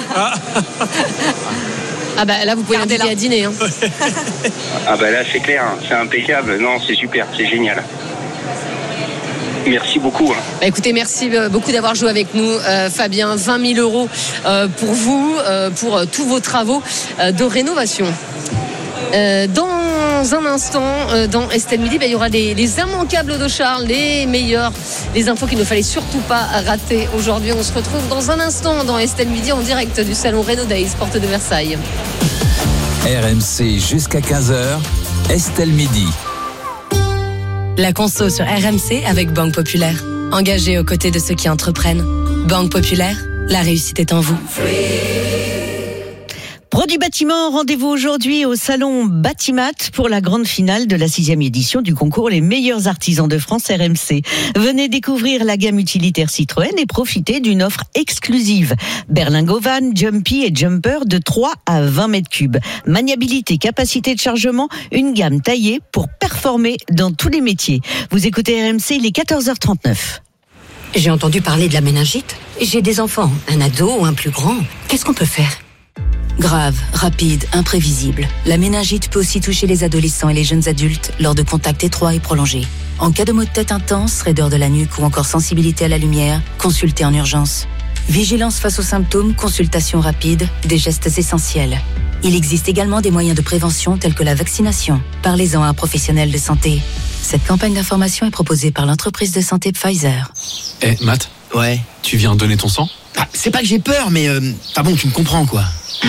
Ah bah là, vous pouvez l'inviter à dîner. Hein. Ah bah là c'est clair, hein, c'est impeccable. Non, c'est super, c'est génial. Merci beaucoup. Hein. Bah, écoutez, merci euh, beaucoup d'avoir joué avec nous, euh, Fabien. vingt mille euros euh, pour vous, euh, pour euh, tous vos travaux euh, de rénovation. Euh, dans un instant, euh, dans Estelle Midi, bah, il y aura les, les immanquables de Charles, les meilleurs, les infos qu'il ne fallait surtout pas rater aujourd'hui. On se retrouve dans un instant dans Estelle Midi en direct du salon Renault Days, porte de Versailles. R M C jusqu'à quinze heures, Estelle Midi. La conso sur R M C avec Banque Populaire. Engagée aux côtés de ceux qui entreprennent. Banque Populaire, la réussite est en vous. Pro du bâtiment, rendez-vous aujourd'hui au salon Batimat pour la grande finale de la sixième édition du concours Les meilleurs artisans de France R M C. Venez découvrir la gamme utilitaire Citroën et profiter d'une offre exclusive. Berlingot Van, Jumpy et Jumper de trois à vingt mètres cubes. Maniabilité, capacité de chargement, une gamme taillée pour performer dans tous les métiers. Vous écoutez R M C, il est quatorze heures trente-neuf. J'ai entendu parler de la méningite. J'ai des enfants, un ado ou un plus grand. Qu'est-ce qu'on peut faire ? Grave, rapide, imprévisible. La méningite peut aussi toucher les adolescents et les jeunes adultes lors de contacts étroits et prolongés. En cas de maux de tête intense, raideur de la nuque ou encore sensibilité à la lumière, consultez en urgence. Vigilance face aux symptômes, consultation rapide, des gestes essentiels. Il existe également des moyens de prévention tels que la vaccination. Parlez-en à un professionnel de santé. Cette campagne d'information est proposée par l'entreprise de santé Pfizer. Eh, Matt. Ouais. Tu viens donner ton sang ? Ah, c'est pas que j'ai peur, mais euh, enfin bon, tu me comprends quoi.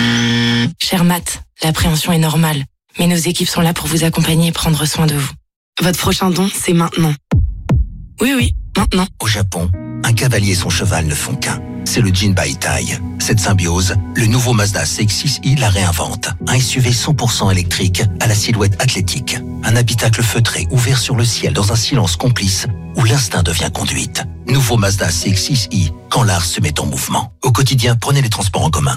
Cher Matt, l'appréhension est normale, mais nos équipes sont là pour vous accompagner et prendre soin de vous. Votre prochain don, c'est maintenant. Oui, oui, maintenant. Au Japon, un cavalier et son cheval ne font qu'un. C'est le Jinbaitai. Cette symbiose, le nouveau Mazda C X six i la réinvente. Un S U V cent pour cent électrique à la silhouette athlétique. Un habitacle feutré ouvert sur le ciel dans un silence complice où l'instinct devient conduite. Nouveau Mazda C X six i, quand l'art se met en mouvement. Au quotidien, prenez les transports en commun.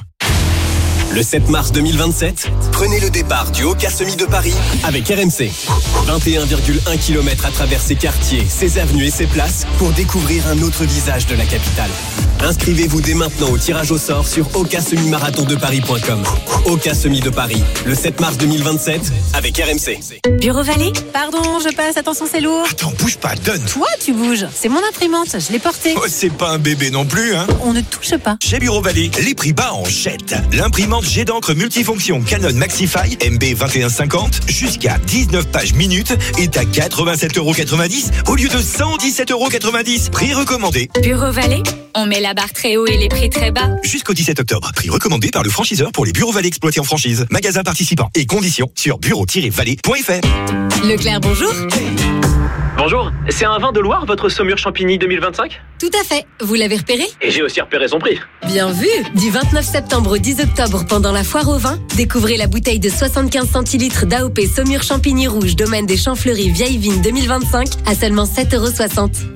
Le sept mars deux mille vingt-sept, prenez le départ du Oka Semi de Paris avec R M C. vingt et un virgule un kilomètres à travers ses quartiers, ses avenues et ses places pour découvrir un autre visage de la capitale. Inscrivez-vous dès maintenant au tirage au sort sur oka semi marathon de paris point com. Oka Semi de Paris, le sept mars deux mille vingt-sept avec R M C. Bureau Vallée ? Pardon, je passe, attention c'est lourd. Attends, bouge pas, donne. Toi, tu bouges. C'est mon imprimante, je l'ai portée. Oh, c'est pas un bébé non plus, hein. On ne touche pas. Chez Bureau Vallée, les prix bas en jette. L'imprimante jet d'encre multifonction Canon Maxify M B vingt et un cinquante jusqu'à dix-neuf pages minutes est à quatre-vingt-sept euros quatre-vingt-dix au lieu de cent dix-sept euros quatre-vingt-dix. Prix recommandé. Bureau Vallée, on met la barre très haut et les prix très bas. Jusqu'au dix-sept octobre. Prix recommandé par le franchiseur pour les Bureaux Vallée exploités en franchise. Magasins participants et conditions sur bureau tiret vallée point f r. Leclerc, bonjour. Bonjour, c'est un vin de Loire, votre Saumur Champigny deux mille vingt-cinq ? Tout à fait. Vous l'avez repéré ? Et j'ai aussi repéré son prix. Bien vu. Du vingt-neuf septembre au dix octobre, pendant la foire au vin, découvrez la bouteille de soixante-quinze centilitres d'A O P Saumur Champigny Rouge, domaine des Champs Fleuris Vieille Vigne deux mille vingt-cinq à seulement sept euros soixante.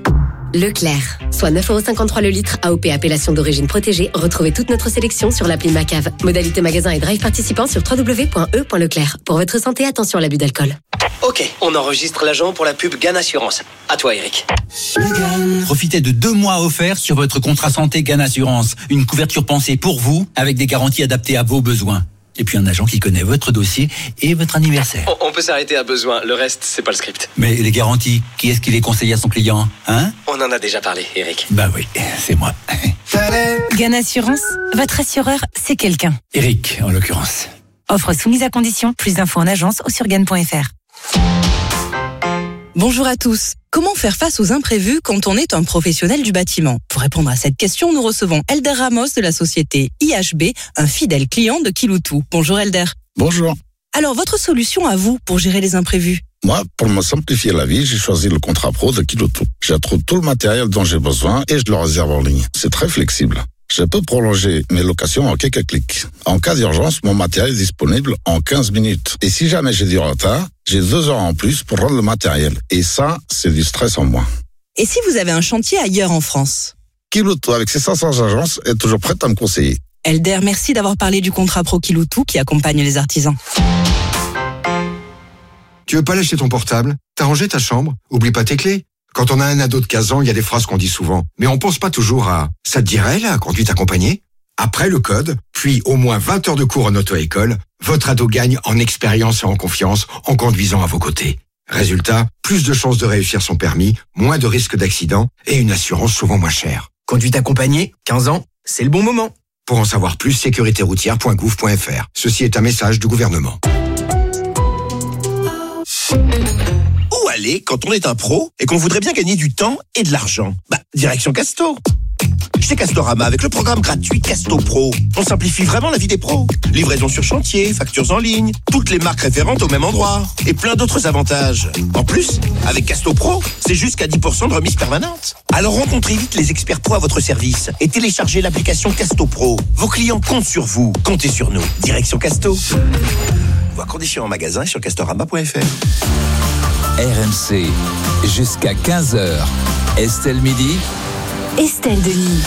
Leclerc, soit neuf euros cinquante-trois le litre, A O P appellation d'origine protégée. Retrouvez toute notre sélection sur l'appli Macave. Modalité magasin et drive participant sur w w w point e point leclerc. Pour votre santé, attention à l'abus d'alcool. Ok, on enregistre l'agent pour la pub Gann Assurance. À toi, Eric. Profitez de deux mois offerts sur votre contrat santé Gann Assurance. Une couverture pensée pour vous, avec des garanties adaptées à vos besoins. Et puis un agent qui connaît votre dossier et votre anniversaire. On, on peut s'arrêter à besoin, le reste, c'est pas le script. Mais les garanties, qui est-ce qui les conseille à son client, hein? On en a déjà parlé, Eric. Bah oui, c'est moi. Gann Assurance, votre assureur, c'est quelqu'un. Eric, en l'occurrence. Offre soumise à condition, plus d'infos en agence ou sur gann point f r. Bonjour à tous. Comment faire face aux imprévus quand on est un professionnel du bâtiment? Pour répondre à cette question, nous recevons Elder Ramos de la société I H B, un fidèle client de Kiloutou. Bonjour Elder. Bonjour. Alors, votre solution à vous pour gérer les imprévus? Moi, pour me simplifier la vie, j'ai choisi le contrat pro de Kiloutou. J'y trouve tout le matériel dont j'ai besoin et je le réserve en ligne. C'est très flexible. Je peux prolonger mes locations en quelques clics. En cas d'urgence, mon matériel est disponible en quinze minutes. Et si jamais j'ai du retard, j'ai deux heures en plus pour rendre le matériel. Et ça, c'est du stress en moins. Et si vous avez un chantier ailleurs en France? Kiloutou, avec ses cinq cents agences, est toujours prête à me conseiller. Elder, merci d'avoir parlé du contrat pro Kiloutou qui accompagne les artisans. Tu veux pas lâcher ton portable? T'as rangé ta chambre? Oublie pas tes clés. Quand on a un ado de quinze ans, il y a des phrases qu'on dit souvent. Mais on pense pas toujours à « ça te dirait, la conduite accompagnée ?» Après le code, puis au moins vingt heures de cours en auto-école, votre ado gagne en expérience et en confiance en conduisant à vos côtés. Résultat, plus de chances de réussir son permis, moins de risques d'accident et une assurance souvent moins chère. Conduite accompagnée, quinze ans, c'est le bon moment. Pour en savoir plus, sécurité routière point gouv point f r. Ceci est un message du gouvernement. Où aller quand on est un pro et qu'on voudrait bien gagner du temps et de l'argent? Bah, direction Casto. Chez Castorama, avec le programme gratuit Casto Pro, on simplifie vraiment la vie des pros. Livraison sur chantier, factures en ligne, toutes les marques référentes au même endroit et plein d'autres avantages. En plus, avec Casto Pro, c'est jusqu'à dix pour cent de remise permanente. Alors rencontrez vite les experts pro à votre service et téléchargez l'application Casto Pro. Vos clients comptent sur vous, comptez sur nous. Direction Casto. Voir conditions en magasin sur castorama point f r. R M C, jusqu'à quinze heures. Estelle Midi. Estelle Denis.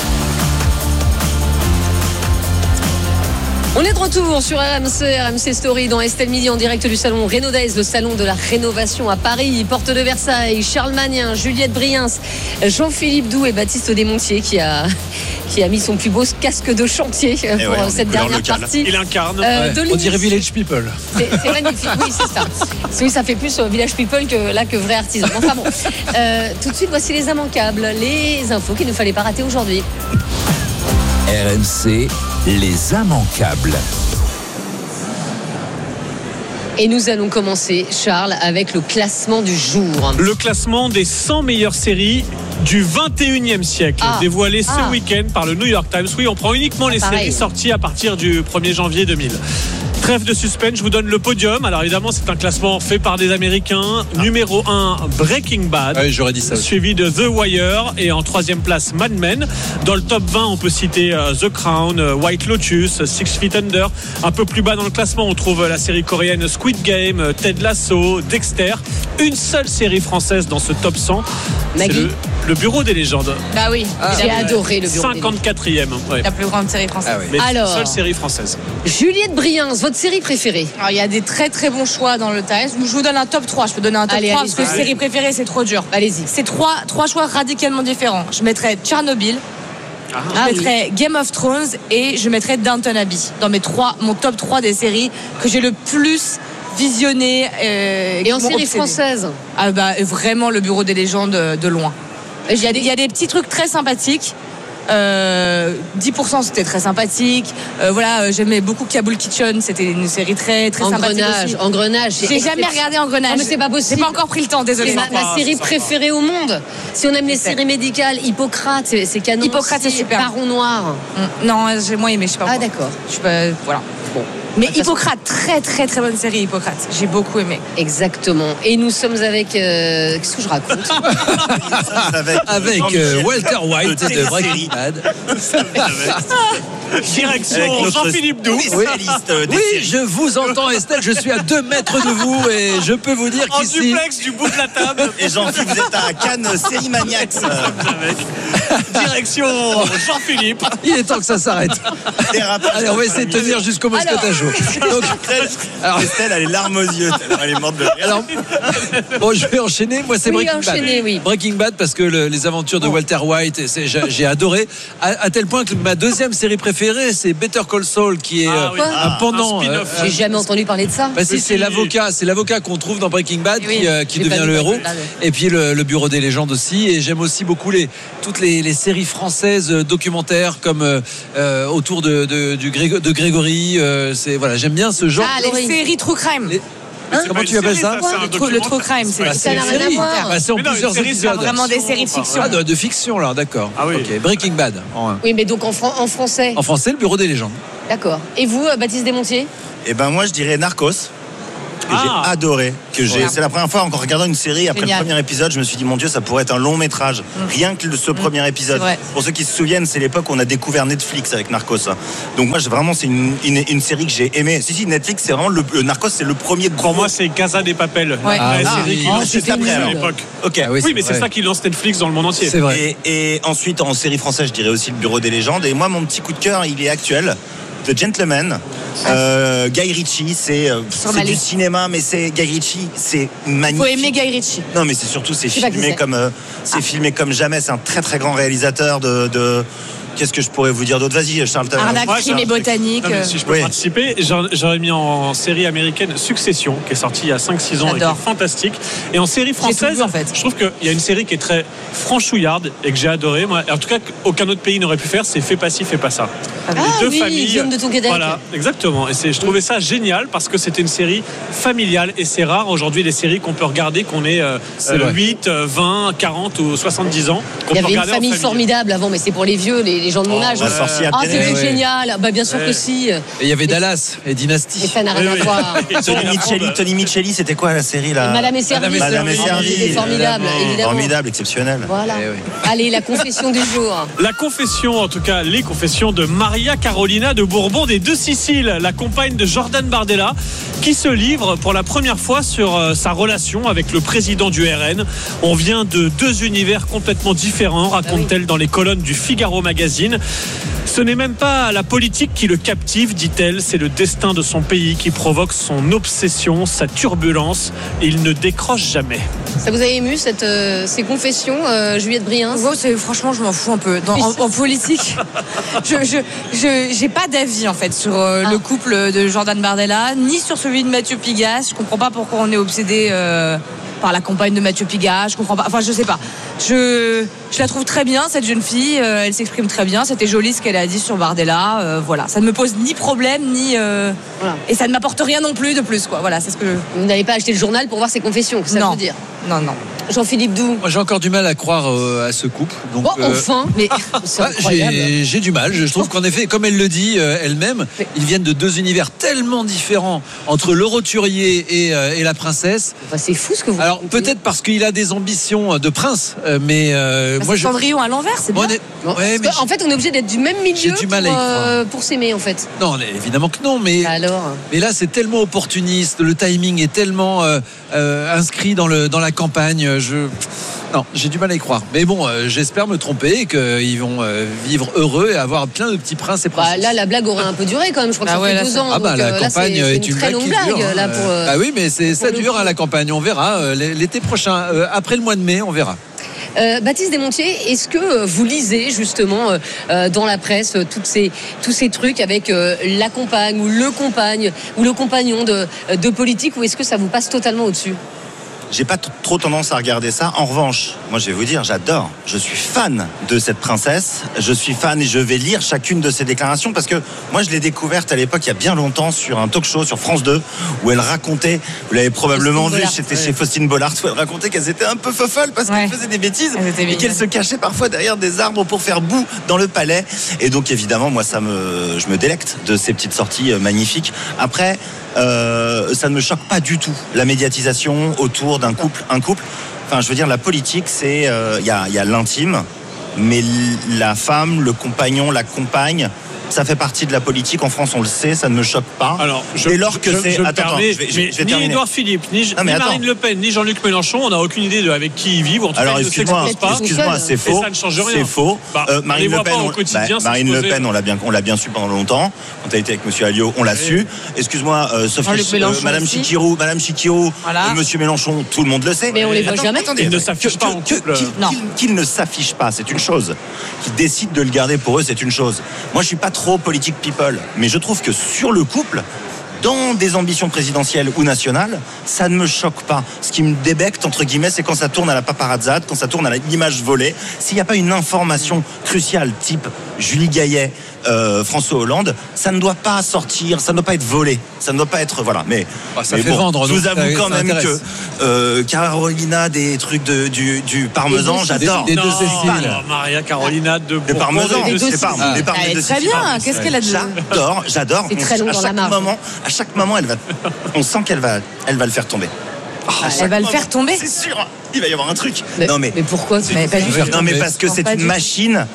On est de retour sur R M C, R M C Story dans Estelle Midi en direct du salon Renaud Days, le salon de la rénovation à Paris, porte de Versailles. Charles Magnin, Juliette Briens, Jean-Philippe Doux et Baptiste Desmontiers qui a, qui a mis son plus beau casque de chantier pour ouais, cette dernière partie. Il incarne. Euh, ouais. On dirait Village People. C'est, c'est magnifique, oui, c'est ça. Oui, ça fait plus Village People que là que vrai artisan. Enfin bon, euh, tout de suite, voici les immanquables, les infos qu'il ne fallait pas rater aujourd'hui. R M C, les immanquables. Et nous allons commencer, Charles, avec le classement du jour. Le classement des cent meilleures séries du vingt et unième siècle, ah. dévoilé ce ah. week-end par le New York Times. Oui, on prend uniquement les Pareil. séries sorties à partir du premier janvier deux mille. Trêve de suspense, je vous donne le podium. Alors évidemment, c'est un classement fait par des Américains. Ah. Numéro un, Breaking Bad. Oui, j'aurais dit ça aussi. Suivi de The Wire. Et en troisième place, Mad Men. Dans le top vingt, on peut citer uh, The Crown, uh, White Lotus, uh, Six Feet Under. Un peu plus bas dans le classement, on trouve uh, la série coréenne Squid Game, uh, Ted Lasso, Dexter. Une seule série française dans ce top cent. Maggie. C'est le, le Bureau des légendes. Bah oui, ah, j'ai adoré le Bureau cinquante-quatrième. Ouais. La plus grande série française. Ah oui. Mais alors, seule série française. Juliette Briens, votre série préférée? Alors il y a des très très bons choix dans le Times. Je vous donne un top trois. Je peux donner un top allez, trois allez, parce que allez. Série préférée c'est trop dur. Allez-y. C'est trois, trois choix radicalement différents. Je mettrais Tchernobyl. Ah, je ah mettrais oui. Game of Thrones et je mettrais Downton Abbey dans mes trois, mon top trois des séries que j'ai le plus visionné. Euh, et en série française ah bah, vraiment le Bureau des légendes de loin. Il y a des, il y a des petits trucs très sympathiques. Euh, dix pour cent c'était très sympathique. Euh, voilà, j'aimais beaucoup Kabul Kitchen, c'était une série très très Engrenage, sympathique aussi. Engrenage. J'ai jamais regardé Engrenage. Non, mais c'est pas possible. J'ai pas encore pris le temps, désolé. C'est ma, ma série préférée au monde. Si on aime les séries médicales, Hippocrate, c'est, c'est canon. Hippocrate, c'est super. Baron Noir. Mmh. Non, j'ai moins aimé, je sais pas. Ah d'accord. Je sais pas, voilà. Bon. Mais Hippocrate, très très très bonne série Hippocrate. J'ai beaucoup aimé. Exactement. Et nous sommes avec euh, qu'est-ce que je raconte Avec, avec euh, Walter White de Breaking Bad. Direction Jean-Philippe Doux. Spécialiste euh, des oui, séries. Je vous entends, Estelle. Je suis à deux mètres de vous et je peux vous dire en qu'ici. En duplex du bout de la table. Et Jean-Philippe, vous êtes à Cannes Série Maniacs. Direction Jean-Philippe. Il est temps que ça s'arrête. Allez, on va essayer de tenir jusqu'au moscato. Donc, alors, Estelle a les larmes aux yeux. Elle est morte de rire. Alors, bon, je vais enchaîner. Moi, c'est oui, Breaking enchaîner, Bad. Oui. Breaking Bad parce que le, les aventures de Walter White, c'est, j'ai, j'ai adoré. À, à tel point que ma deuxième série préférée, c'est Better Call Saul, qui est ah, oui. un pendant. Un euh, J'ai jamais entendu parler de ça. Bah si, c'est l'avocat, c'est l'avocat qu'on trouve dans Breaking Bad oui, qui, euh, qui devient le héros. Là, et puis le, le Bureau des légendes aussi. Et j'aime aussi beaucoup les toutes les, les séries françaises documentaires comme euh, autour de, de, du Grég- de Grégory. Euh, c'est voilà, j'aime bien ce genre. Ah, les séries True Crime. Les... Hein comment tu appelles ça, ça le, trou, le true crime, c'est, bah, c'est ça n'a rien à voir. Bah, c'est en mais plusieurs non, épisodes. C'est vraiment des séries de fiction. Ah, de, de fiction, alors d'accord. Ah oui. Okay. Breaking Bad. En... Oui, mais donc en, fran- en français. En français, le Bureau des légendes. D'accord. Et vous, Baptiste Desmontiers? Eh ben moi, je dirais Narcos. Que ah. j'ai adoré, que j'ai, c'est la première fois en regardant une série après Génial. Le premier épisode, je me suis dit mon Dieu, ça pourrait être un long métrage, mmh. rien que ce mmh. premier épisode. Pour ceux qui se souviennent, c'est l'époque où on a découvert Netflix avec Narcos. Donc moi, vraiment, c'est une, une, une série que j'ai aimée. Si si, Netflix, c'est vraiment le, le Narcos, c'est le premier gros. Pour moi, c'est Casa de Papel, ouais. la ah, série qui ah, lance Netflix à l'époque. Ok. Ah, oui, oui mais c'est vrai. Ça qui lance Netflix dans le monde entier. C'est vrai. Et, et ensuite, en série française, je dirais aussi le Bureau des légendes. Et moi, mon petit coup de cœur, il est actuel. The Gentleman, euh, Guy Ritchie, c'est, euh, c'est du cinéma, mais c'est Guy Ritchie, c'est magnifique. Faut aimer Guy Ritchie. Non, mais c'est surtout c'est filmé comme euh, c'est ah. filmé comme jamais. C'est un très très grand réalisateur de. de Qu'est-ce que je pourrais vous dire d'autre? Vas-y, Charles. Arnaque, ouais, crime et botanique. Non, si je peux oui. participer, j'aurais mis en série américaine Succession, qui est sortie il y a cinq six ans. J'adore. Et qui est fantastique. Et en série française, vu, en fait. Je trouve qu'il y a une série qui est très franchouillarde et que j'ai adoré. Moi, en tout cas, qu'aucun autre pays n'aurait pu faire, c'est Fais pas ci, fais pas ça. Ah, les deux oui, familles. Guillaume de Tonquédec. Voilà, exactement. Et c'est, je trouvais ça génial parce que c'était une série familiale et c'est rare aujourd'hui des séries qu'on peut regarder qu'on ait euh, euh, huit, vingt, quarante ou soixante-dix ans. Il y avait une famille, famille formidable avant, mais c'est pour les vieux, les, les gens de mon âge. Oh, euh, ah, c'était ouais. génial. Bah, bien sûr ouais. que si. Et il y avait Dallas et Dynasty. Et ça n'a rien oui, à voir. Tony Micheli, Tony Micheli, c'était quoi la série là? Madame et Servie. Madame et Servie. C'était formidable, évidemment. Formidable, exceptionnel. Voilà. Oui. Allez, la confession du jour. La confession, en tout cas, les confessions de Maria Carolina de Bourbon des Deux Siciles, la compagne de Jordan Bardella, qui se livre pour la première fois sur euh, sa relation avec le président du R N. On vient de deux univers complètement différents, raconte-t-elle ah oui. dans les colonnes du Figaro Magazine. Ce n'est même pas la politique qui le captive, dit-elle, c'est le destin de son pays qui provoque son obsession, sa turbulence. Et il ne décroche jamais. Ça vous a ému cette, euh, ces confessions, euh, Juliette Briens? oh, c'est, Franchement, je m'en fous un peu. Dans, en, en politique, je, je, je j'ai pas d'avis en fait sur euh, ah. le couple de Jordan Bardella, ni sur celui de Mathieu Pigasse. Je comprends pas pourquoi on est obsédé euh, par la compagne de Mathieu Pigasse. Je comprends pas. Enfin, je sais pas. Je, je la trouve très bien cette jeune fille. Euh, elle s'exprime très bien. C'était joli ce qu'elle a dit sur Bardella. Euh, voilà, ça ne me pose ni problème ni euh, voilà. et ça ne m'apporte rien non plus de plus quoi. Voilà, c'est ce que. Je... Vous n'avez pas acheté le journal pour voir ses confessions, ça non. veut dire. Non, non. Jean-Philippe Doux. Moi, j'ai encore du mal à croire euh, à ce couple. Donc, oh, enfin, euh... mais c'est bah, j'ai, j'ai du mal. Je trouve qu'en effet, comme elle le dit euh, elle-même, mais... ils viennent de deux univers tellement différents entre le roturier et, euh, et la princesse. Enfin, c'est fou ce que vous. Alors racontez. Peut-être parce qu'il a des ambitions de prince, euh, mais euh, bah, moi c'est je. Cendrillon à l'envers, c'est bien. Est... Ouais, mais en fait, on est obligé d'être du même milieu j'ai du mal pour, euh, pour s'aimer, en fait. Non, évidemment que non, mais. Alors. Mais là, c'est tellement opportuniste. Le timing est tellement euh, euh, inscrit dans le dans la campagne. Je. Non, j'ai du mal à y croire. Mais bon, euh, j'espère me tromper et qu'ils vont euh, vivre heureux et avoir plein de petits princes et princesses. Bah, là, la blague aurait un peu duré quand même. Je crois que ah ça ouais, fait deux ans. Ah bah, donc, la euh, campagne là, c'est, est, c'est une, une très longue blague. Dure, là, pour, euh, ah oui, mais c'est, ça dure hein, la campagne. On verra euh, l'été prochain. Euh, après le mois de mai, on verra. Euh, Baptiste Desmontiers, est-ce que vous lisez justement euh, dans la presse euh, toutes ces, tous ces trucs avec euh, la compagne ou le compagne ou le compagnon de, de politique, ou est-ce que ça vous passe totalement au-dessus? J'ai pas t- trop tendance à regarder ça. En revanche, moi je vais vous dire, j'adore. Je suis fan de cette princesse. Je suis fan et je vais lire chacune de ses déclarations parce que moi je l'ai découverte à l'époque il y a bien longtemps sur un talk show sur France deux où elle racontait, vous l'avez probablement Faustine vu, Bollard, c'était ouais. chez Faustine Bollard, où elle racontait qu'elles étaient un peu fofolles parce ouais. qu'elles faisaient des bêtises et qu'elles se cachaient parfois derrière des arbres pour faire boue dans le palais. Et donc évidemment, moi ça me, je me délecte de ces petites sorties magnifiques. Après, Euh, ça ne me choque pas du tout la médiatisation autour d'un couple, un couple. Enfin, je veux dire, la politique, c'est il euh, y a, y a l'intime, mais la femme, le compagnon, la compagne, Ça fait partie de la politique. En France, on le sait, ça ne me choque pas. Alors, je, Dès lors que je, c'est. je, je attends, permets, attends, je vais, mais je vais ni terminer. Édouard Philippe, ni, non, ni attends. Marine Le Pen, ni Jean-Luc Mélenchon, on n'a aucune idée de avec qui ils vivent. En tout Alors, cas, excuse-moi, excuse-moi, c'est faux. Ça ne change rien. C'est faux. Bah, euh, Marine Le Pen, on, quotidien, bah, Marine Le Pen, on l'a bien, on l'a bien su pendant longtemps. Quand elle était avec Monsieur Alliot, on l'a oui. su. Excuse-moi, euh, sauf que euh, Madame Chikirou, Madame Chikirou, voilà. euh, Monsieur Mélenchon, tout le monde le sait. Mais on les voit jamais. Attendez, ils ne s'affichent pas en couple. Qu'ils ne s'affichent pas, c'est une chose. Qu'ils décident de le garder pour eux, c'est une chose. Moi, je suis pas trop politique people, mais je trouve que sur le couple, dans des ambitions présidentielles ou nationales, ça ne me choque pas. Ce qui me débecte, entre guillemets, c'est quand ça tourne à la paparazzade, quand ça tourne à l'image volée. S'il n'y a pas une information cruciale, type Julie Gaillet, euh, François Hollande, ça ne doit pas sortir, ça ne doit pas être volé, ça ne doit pas être... Voilà, mais, bah, ça mais fait bon, vendre. Je vous avoue quand même intéresse. que euh, Carolina, des trucs de, du, du parmesan, des, j'adore. Des, des deux Cécile. Maria Carolina de Le parmesan, de c'est pas ah. des parmesan. Elle est très bien, qu'est-ce qu'elle a de... J'adore, j'adore. C'est très long dans la marge. Moment, à chaque moment, elle va, on sent qu'elle va, elle va le faire tomber. Oh, elle va le faire tomber. C'est sûr, il va y avoir un truc. Mais, non mais, mais pourquoi mais pas du tout. Non mais parce que c'est une machine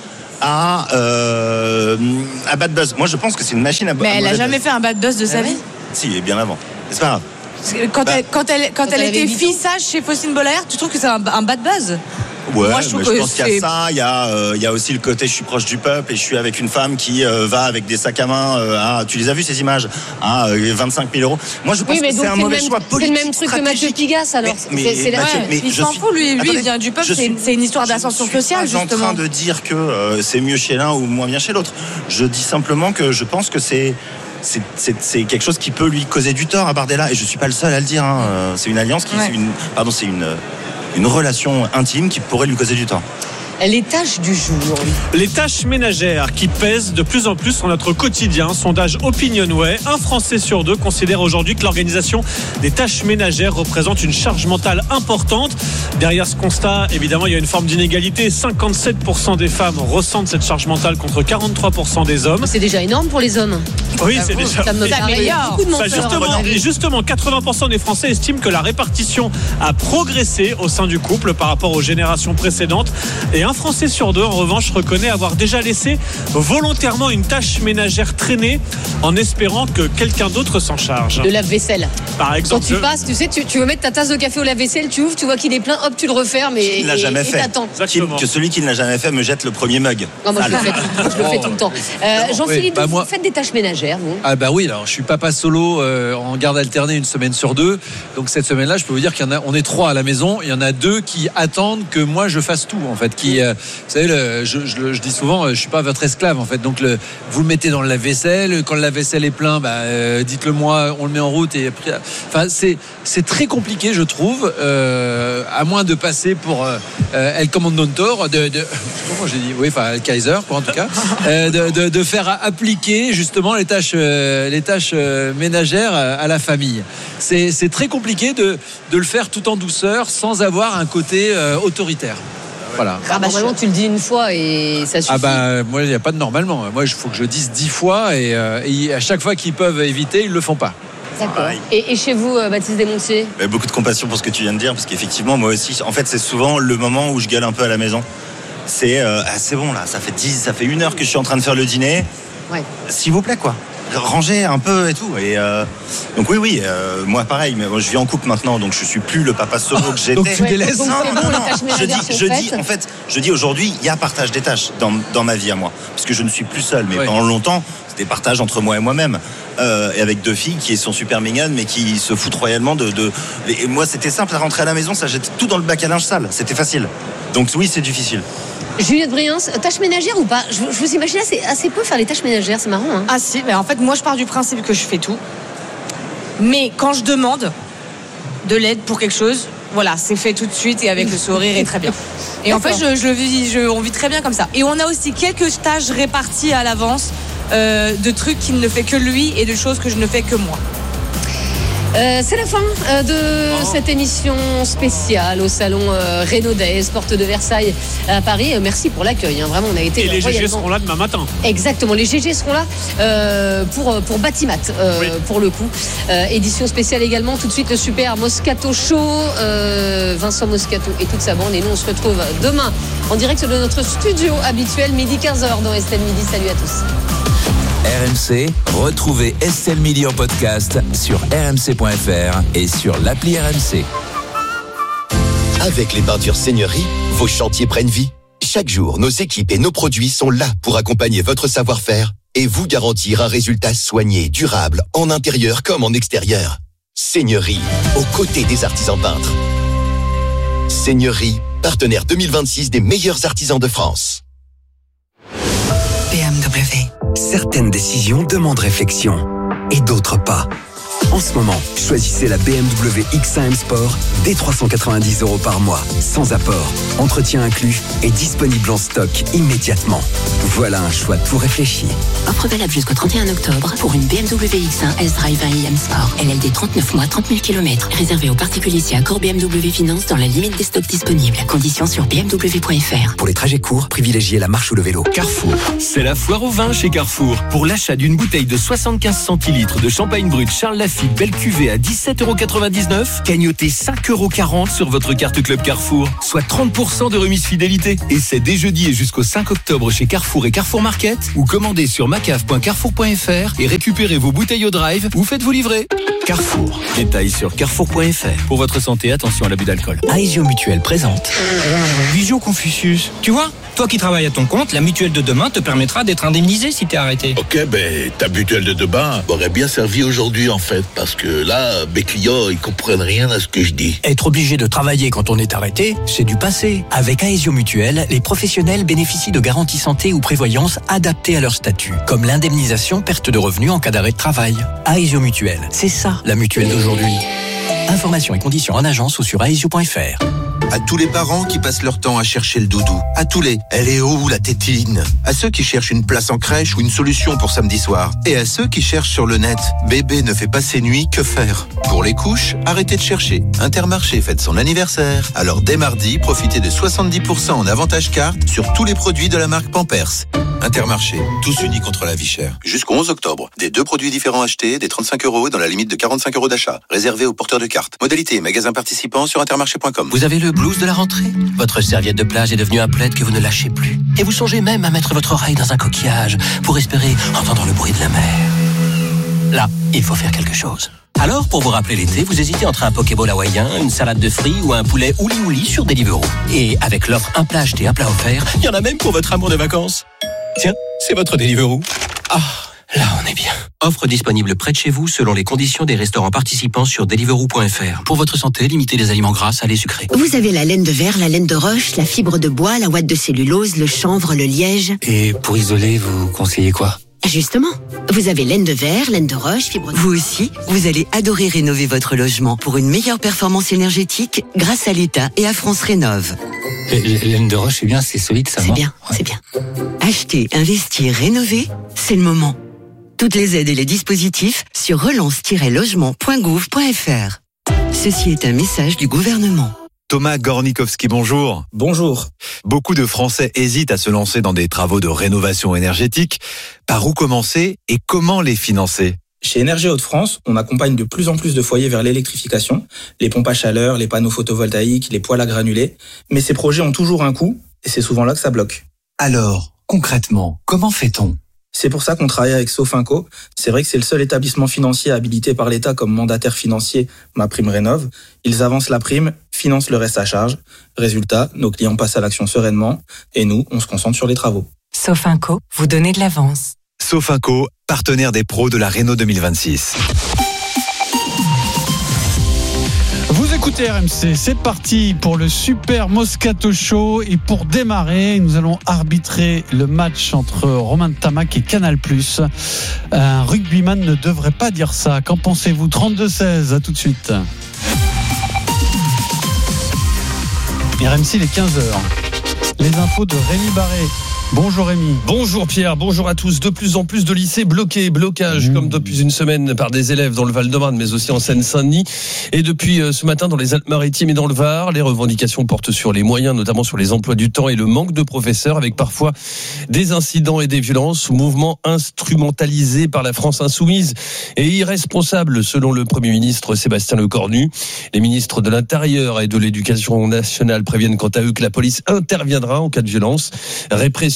à euh, à bad buzz. Moi je pense que c'est une machine à. Mais elle a jamais fait un bad buzz de sa vie. Si, bien avant. C'est pas grave. Quand bah, elle quand elle quand, quand elle, elle était fille sage chez Faustine Bollaert, tu trouves que c'est un, un bad buzz? Ouais, Moi, je, mais que je pense qu'il y a ça, il y a, euh, il y a aussi le côté je suis proche du peuple et je suis avec une femme qui euh, va avec des sacs à main euh, à, tu les as vues ces images, à euh, vingt-cinq mille euros. Moi je pense oui, mais que c'est un c'est mauvais même, choix politique. C'est le même truc que Mathieu Pigasse alors. Mais, mais, c'est, Mathieu, ouais, mais il s'en fout, lui, lui il vient du peuple, c'est, c'est une histoire d'ascension sociale justement. Je suis pas en train de dire que euh, c'est mieux chez l'un ou moins bien chez l'autre. Je dis simplement que je pense que c'est C'est, c'est, c'est quelque chose qui peut lui causer du tort à Bardella et je suis pas le seul à le dire hein. C'est une alliance qui ouais. c'est une pardon c'est une une relation intime qui pourrait lui causer du tort. Les tâches du jour. Les tâches ménagères qui pèsent de plus en plus sur notre quotidien. Sondage Opinionway. Un Français sur deux considère aujourd'hui que l'organisation des tâches ménagères représente une charge mentale importante. Derrière ce constat, évidemment, il y a une forme d'inégalité. cinquante-sept pour cent des femmes ressentent cette charge mentale contre quarante-trois pour cent des hommes. C'est déjà énorme pour les hommes. Oui, c'est déjà. Ça me paraît beaucoup de ça, justement, et justement, quatre-vingts pour cent des Français estiment que la répartition a progressé au sein du couple par rapport aux générations précédentes. Et un Français sur deux, en revanche, reconnaît avoir déjà laissé volontairement une tâche ménagère traîner en espérant que quelqu'un d'autre s'en charge. Le lave-vaisselle. Par exemple. Quand tu passes, tu sais, tu, tu veux mettre ta tasse de café au lave-vaisselle, tu ouvres, tu vois qu'il est plein, hop, tu le refermes et qui ne l'a et, jamais et, fait. Et qui, que celui qui ne l'a jamais fait me jette le premier mug. Non, moi, je, le fais, tout, je le fais tout le temps. Euh, Jean-Philippe, oui, bah, vous moi... faites des tâches ménagères, vous? Ah bah oui, alors je suis papa solo euh, en garde alternée une semaine sur deux. Donc cette semaine-là, je peux vous dire qu'il y en a, on est trois à la maison. Il y en a deux qui attendent que moi je fasse tout, en fait. Qui, euh, vous savez, le, je, je, je dis souvent, je suis pas votre esclave, en fait. Donc le, vous le mettez dans le lave-vaisselle. Quand le lave-vaisselle est plein, bah, euh, dites-le moi, on le met en route. Et après, enfin, c'est, c'est très compliqué, je trouve, euh, à moins de passer pour euh, El Commandantore, de, de comment j'ai dit, oui, enfin Kaiser, quoi, en tout cas, euh, de, de, de faire appliquer justement les tâches, euh, les tâches euh, ménagères à la famille. C'est, c'est très compliqué de, de le faire tout en douceur, sans avoir un côté euh, autoritaire. Voilà. Ah bah, normalement, tu le dis une fois et ça suffit. Ah bah moi, il n'y a pas de normalement. Moi, il faut que je dise dix fois et, euh, et à chaque fois qu'ils peuvent éviter, ils le font pas. D'accord. Et, et chez vous, Baptiste Desmontiers? Beaucoup de compassion pour ce que tu viens de dire, parce qu'effectivement, moi aussi, en fait, c'est souvent le moment où je gueule un peu à la maison. C'est, euh, ah, c'est bon là, ça fait dix, ça fait une heure que je suis en train de faire le dîner. Ouais. S'il vous plaît, quoi. Ranger un peu et tout. Et euh, donc oui, oui, euh, moi pareil, mais moi, je vis en couple maintenant, donc je suis plus le papa solo que j'étais. Donc tu délaisses. Non, non, non, non. Je dis, je dis, en fait, je dis aujourd'hui, il y a partage des tâches dans, dans ma vie à moi, parce que je ne suis plus seul. Mais ouais. Pendant longtemps, c'était partage entre moi et moi-même, euh, et avec deux filles qui sont super mignonnes, mais qui se foutent royalement de. de... Et moi, c'était simple à rentrer à la maison, ça jette tout dans le bac à linge sale. C'était facile. Donc oui, c'est difficile. Juliette Briens, tâches ménagères ou pas? Je, je vous imagine assez, assez peu faire les tâches ménagères, c'est marrant. Hein. Ah si, mais en fait, moi je pars du principe que je fais tout. Mais quand je demande de l'aide pour quelque chose, voilà, c'est fait tout de suite et avec le sourire et très bien. Et en fait, je, je le vis, je, on vit très bien comme ça. Et on a aussi quelques tâches réparties à l'avance euh, de trucs qu'il ne fait que lui et de choses que je ne fais que moi. Euh, c'est la fin euh, de oh. cette émission spéciale au salon euh, Renaudès, porte de Versailles à Paris. Euh, merci pour l'accueil, hein. Vraiment on a été. Et les G G seront là demain matin. Exactement, les G G seront là euh, pour, pour Batimat euh, oui. pour le coup. Euh, édition spéciale également, tout de suite le super Moscato Show, euh, Vincent Moscato et toute sa bande. Et nous on se retrouve demain en direct de notre studio habituel, midi quinze heures dans Estelle Midi. Salut à tous. R M C, retrouvez Estelle Midi en podcast sur r m c point f r et sur l'appli R M C. Avec les peintures Seigneurie, vos chantiers prennent vie. Chaque jour, nos équipes et nos produits sont là pour accompagner votre savoir-faire et vous garantir un résultat soigné, durable, en intérieur comme en extérieur. Seigneurie, aux côtés des artisans peintres. Seigneurie, partenaire deux mille vingt-six des meilleurs artisans de France. B M W. Certaines décisions demandent réflexion et d'autres pas. En ce moment, choisissez la B M W X un M Sport dès trois cent quatre-vingt-dix euros par mois, sans apport, entretien inclus et disponible en stock immédiatement. Voilà un choix tout réfléchi. Offre valable jusqu'au trente et un octobre pour une B M W X un S-Drive un i M Sport. L L D trente-neuf mois, trente mille kilomètres. Réservé aux particuliers si accord B M W Finance dans la limite des stocks disponibles. Conditions sur b m w point f r. Pour les trajets courts, privilégiez la marche ou le vélo. Carrefour. C'est la foire au vin chez Carrefour. Pour l'achat d'une bouteille de soixante-quinze centilitres de champagne brut Charles Lafite belle cuvée à dix-sept euros quatre-vingt-dix-neuf, cagnotez cinq euros quarante sur votre carte Club Carrefour, soit trente pour cent de remise fidélité. Et c'est dès jeudi et jusqu'au cinq octobre chez Carrefour et Carrefour Market, ou commandez sur macave point carrefour point f r et récupérez vos bouteilles au drive ou faites-vous livrer. Carrefour. Détails sur carrefour point f r. Pour votre santé, attention à l'abus d'alcool. Aesio Mutuelle présente. Visio Confucius. Tu vois, toi qui travailles à ton compte, la mutuelle de demain te permettra d'être indemnisé si t'es arrêté. Ok, ben ta mutuelle de demain m'aurait bien servi aujourd'hui en fait, parce que là, mes clients, ils comprennent rien à ce que je dis. Être obligé de travailler quand on est arrêté, c'est du passé. Avec Aesio Mutuelle, les professionnels bénéficient de garanties santé ou prévoyance adaptées à leur statut, comme l'indemnisation perte de revenus en cas d'arrêt de travail. Aesio Mutuelle, c'est ça la mutuelle d'aujourd'hui. Informations et conditions en agence ou sur aesio point f r. À tous les parents qui passent leur temps à chercher le doudou. À tous les « elle est où la tétine ?» À ceux qui cherchent une place en crèche ou une solution pour samedi soir. Et à ceux qui cherchent sur le net « bébé ne fait pas ses nuits, que faire ?» Pour les couches, arrêtez de chercher. Intermarché fête son anniversaire. Alors dès mardi, profitez de soixante-dix pour cent en avantage carte sur tous les produits de la marque Pampers. Intermarché, tous unis contre la vie chère. Jusqu'au onze octobre, des deux produits différents achetés, des trente-cinq euros dans la limite de quarante-cinq euros d'achat. Réservé aux porteurs de cartes. Modalité, magasin participant sur intermarché point com. Vous avez le blues de la rentrée? Votre serviette de plage est devenue un plaid que vous ne lâchez plus. Et vous songez même à mettre votre oreille dans un coquillage pour espérer entendre le bruit de la mer. Là, il faut faire quelque chose. Alors, pour vous rappeler l'été, vous hésitez entre un Pokéball hawaïen, une salade de fruits ou un poulet ouli-ouli sur Deliveroo. Et avec l'offre un plat acheté, un plat offert, il y en a même pour votre amour de vacances. Tiens, c'est votre Deliveroo. Ah, là on est bien. Offre disponible près de chez vous selon les conditions des restaurants participants sur deliveroo point f r. Pour votre santé, limitez les aliments gras, salés, sucrés. Vous avez la laine de verre, la laine de roche, la fibre de bois, la ouate de cellulose, le chanvre, le liège. Et pour isoler, vous conseillez quoi? Justement, vous avez laine de verre, laine de roche, fibre de... Vous aussi, vous allez adorer rénover votre logement pour une meilleure performance énergétique grâce à l'État et à France Rénov'. Laine de roche, c'est bien, c'est solide, ça. C'est bien, ouais. c'est bien. Acheter, investir, rénover, c'est le moment. Toutes les aides et les dispositifs sur relance tiret logement point gouv point f r. Ceci est un message du gouvernement. Thomas Gornikowski, bonjour. Bonjour. Beaucoup de Français hésitent à se lancer dans des travaux de rénovation énergétique. Par où commencer et comment les financer ? Chez Énergie Hauts-de-France, on accompagne de plus en plus de foyers vers l'électrification, les pompes à chaleur, les panneaux photovoltaïques, les poêles à granulés. Mais ces projets ont toujours un coût et c'est souvent là que ça bloque. Alors, concrètement, comment fait-on ? C'est pour ça qu'on travaille avec Sofinco. C'est vrai que c'est le seul établissement financier habilité par l'État comme mandataire financier MaPrimeRénov'. Ils avancent la prime, financent le reste à charge. Résultat, nos clients passent à l'action sereinement et nous, on se concentre sur les travaux. Sofinco, vous donnez de l'avance. Sofinco, partenaire des pros de la Renault deux mille vingt-six. Vous écoutez R M C, c'est parti pour le Super Moscato Show. Et pour démarrer, nous allons arbitrer le match entre Romain Tamac et Canal+. Un rugbyman ne devrait pas dire ça. Qu'en pensez-vous ? trente-deux seize, à tout de suite. R M C, il est quinze heures. Les infos de Rémi Barré. Bonjour Rémi. Bonjour Pierre, bonjour à tous. De plus en plus de lycées bloqués, blocage mmh. comme depuis une semaine par des élèves dans le Val-de-Marne mais aussi en Seine-Saint-Denis et depuis ce matin dans les Alpes-Maritimes et dans le Var. Les revendications portent sur les moyens, notamment sur les emplois du temps et le manque de professeurs avec parfois des incidents et des violences. Mouvement instrumentalisé par la France insoumise et irresponsable selon le Premier ministre Sébastien Lecornu. Les ministres de l'Intérieur et de l'Éducation nationale préviennent quant à eux que la police interviendra en cas de violence. Répression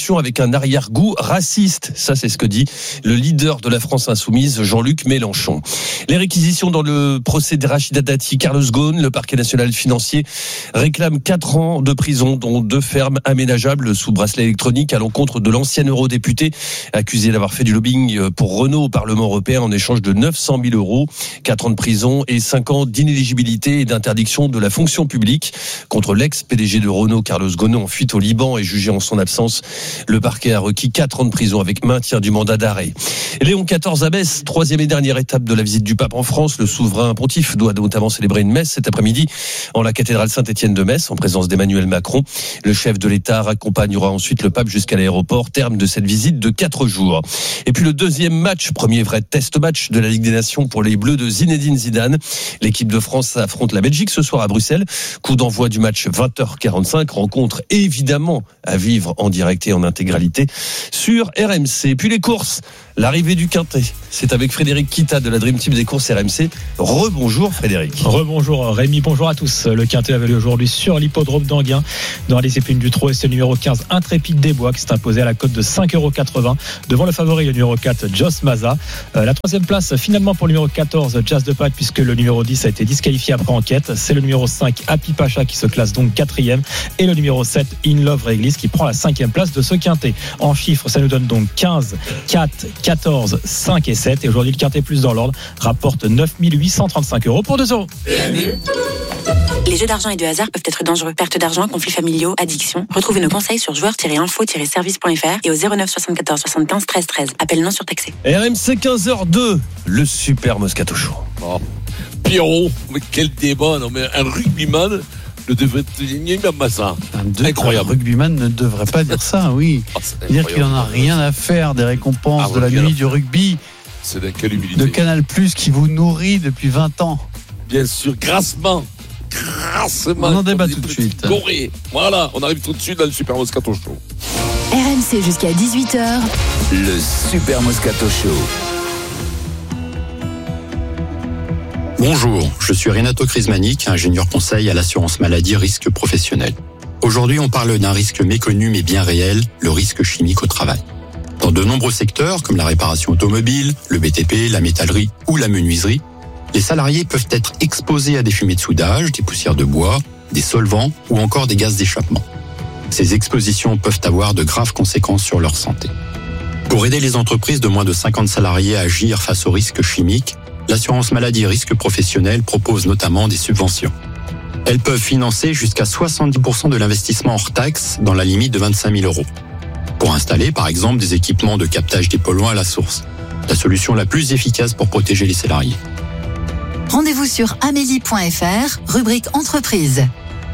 attention avec un arrière-goût raciste. Ça, c'est ce que dit le leader de la France insoumise, Jean-Luc Mélenchon. Les réquisitions dans le procès de Rachida Dati, Carlos Ghosn, le parquet national financier réclame quatre ans de prison, dont deux fermes aménageables sous bracelet électronique à l'encontre de l'ancien eurodéputé accusé d'avoir fait du lobbying pour Renault au Parlement européen en échange de neuf cent mille euros. quatre ans de prison et cinq ans d'inéligibilité et d'interdiction de la fonction publique contre l'ex-P D G de Renault, Carlos Ghosn, en fuite au Liban et jugé en son absence. Le parquet a requis quatre ans de prison avec maintien du mandat d'arrêt. Léon quatorze à Metz, troisième et dernière étape de la visite du pape en France. Le souverain pontife doit notamment célébrer une messe cet après-midi en la cathédrale Saint-Étienne de Metz en présence d'Emmanuel Macron. Le chef de l'État accompagnera ensuite le pape jusqu'à l'aéroport, terme de cette visite de quatre jours. Et puis le deuxième match, premier vrai test match de la Ligue des Nations pour les Bleus de Zinedine Zidane. L'équipe de France affronte la Belgique ce soir à Bruxelles. Coup d'envoi du match vingt heures quarante-cinq. Rencontre évidemment à vivre en direct et en intégralité sur R M C. Puis les courses, l'arrivée du Quintet. C'est avec Frédéric Kita de la Dream Team des courses R M C. Rebonjour Frédéric. Rebonjour Rémi, bonjour à tous. Le Quintet avait lieu aujourd'hui sur l'hippodrome d'Anguin. Dans la discipline du trot, et c'est le numéro quinze, Intrépide des Bois, qui s'est imposé à la cote de cinq euros quatre-vingts devant le favori, le numéro quatre, Joss Maza. Euh, la troisième place finalement pour le numéro quatorze, Jazz de Pâques, puisque le numéro dix a été disqualifié après enquête. C'est le numéro cinq, Happy Pacha, qui se classe donc quatrième, et le numéro sept, In Love Réglisse, qui prend la cinquième place de ce Quintet. En chiffres, ça nous donne donc quinze, quatre, quatorze, cinq et sept. Et aujourd'hui, le Quintet plus dans l'ordre rapporte neuf mille huit cent trente-cinq euros pour deux euros. Les jeux d'argent et de hasard peuvent être dangereux. Perte d'argent, conflits familiaux, addiction. Retrouvez nos conseils sur joueurs tiret info tiret service point f r et au zéro neuf soixante-quatorze soixante-quinze treize treize. Appel non surtaxé. R M C quinze heures deux, le super Moscato Show. Oh. Pierrot, mais quel débat, non mais un rugbyman ne devrait gagner même pas ça. Un incroyable. Un rugbyman ne devrait pas dire ça, oui. Oh, dire qu'il n'en a rien à faire des récompenses ah, de la nuit alors. du rugby. C'est de quelle humilité. De Canal Plus qui vous nourrit depuis vingt ans. Bien sûr, grassement. Grassement. On en débat tout de suite. Corée. Voilà, on arrive tout de suite dans le Super Moscato Show. R M C jusqu'à dix-huit heures. Le Super Moscato Show. Bonjour, je suis Renato Crismanic, ingénieur conseil à l'assurance maladie risque professionnel. Aujourd'hui, on parle d'un risque méconnu mais bien réel, le risque chimique au travail. Dans de nombreux secteurs, comme la réparation automobile, le B T P, la métallerie ou la menuiserie, les salariés peuvent être exposés à des fumées de soudage, des poussières de bois, des solvants ou encore des gaz d'échappement. Ces expositions peuvent avoir de graves conséquences sur leur santé. Pour aider les entreprises de moins de cinquante salariés à agir face aux risques chimiques, l'assurance maladie risque professionnel propose notamment des subventions. Elles peuvent financer jusqu'à soixante-dix pour cent de l'investissement hors taxe dans la limite de vingt-cinq mille euros. Pour installer, par exemple, des équipements de captage des polluants à la source. La solution la plus efficace pour protéger les salariés. Rendez-vous sur amélie point f r, rubrique entreprise.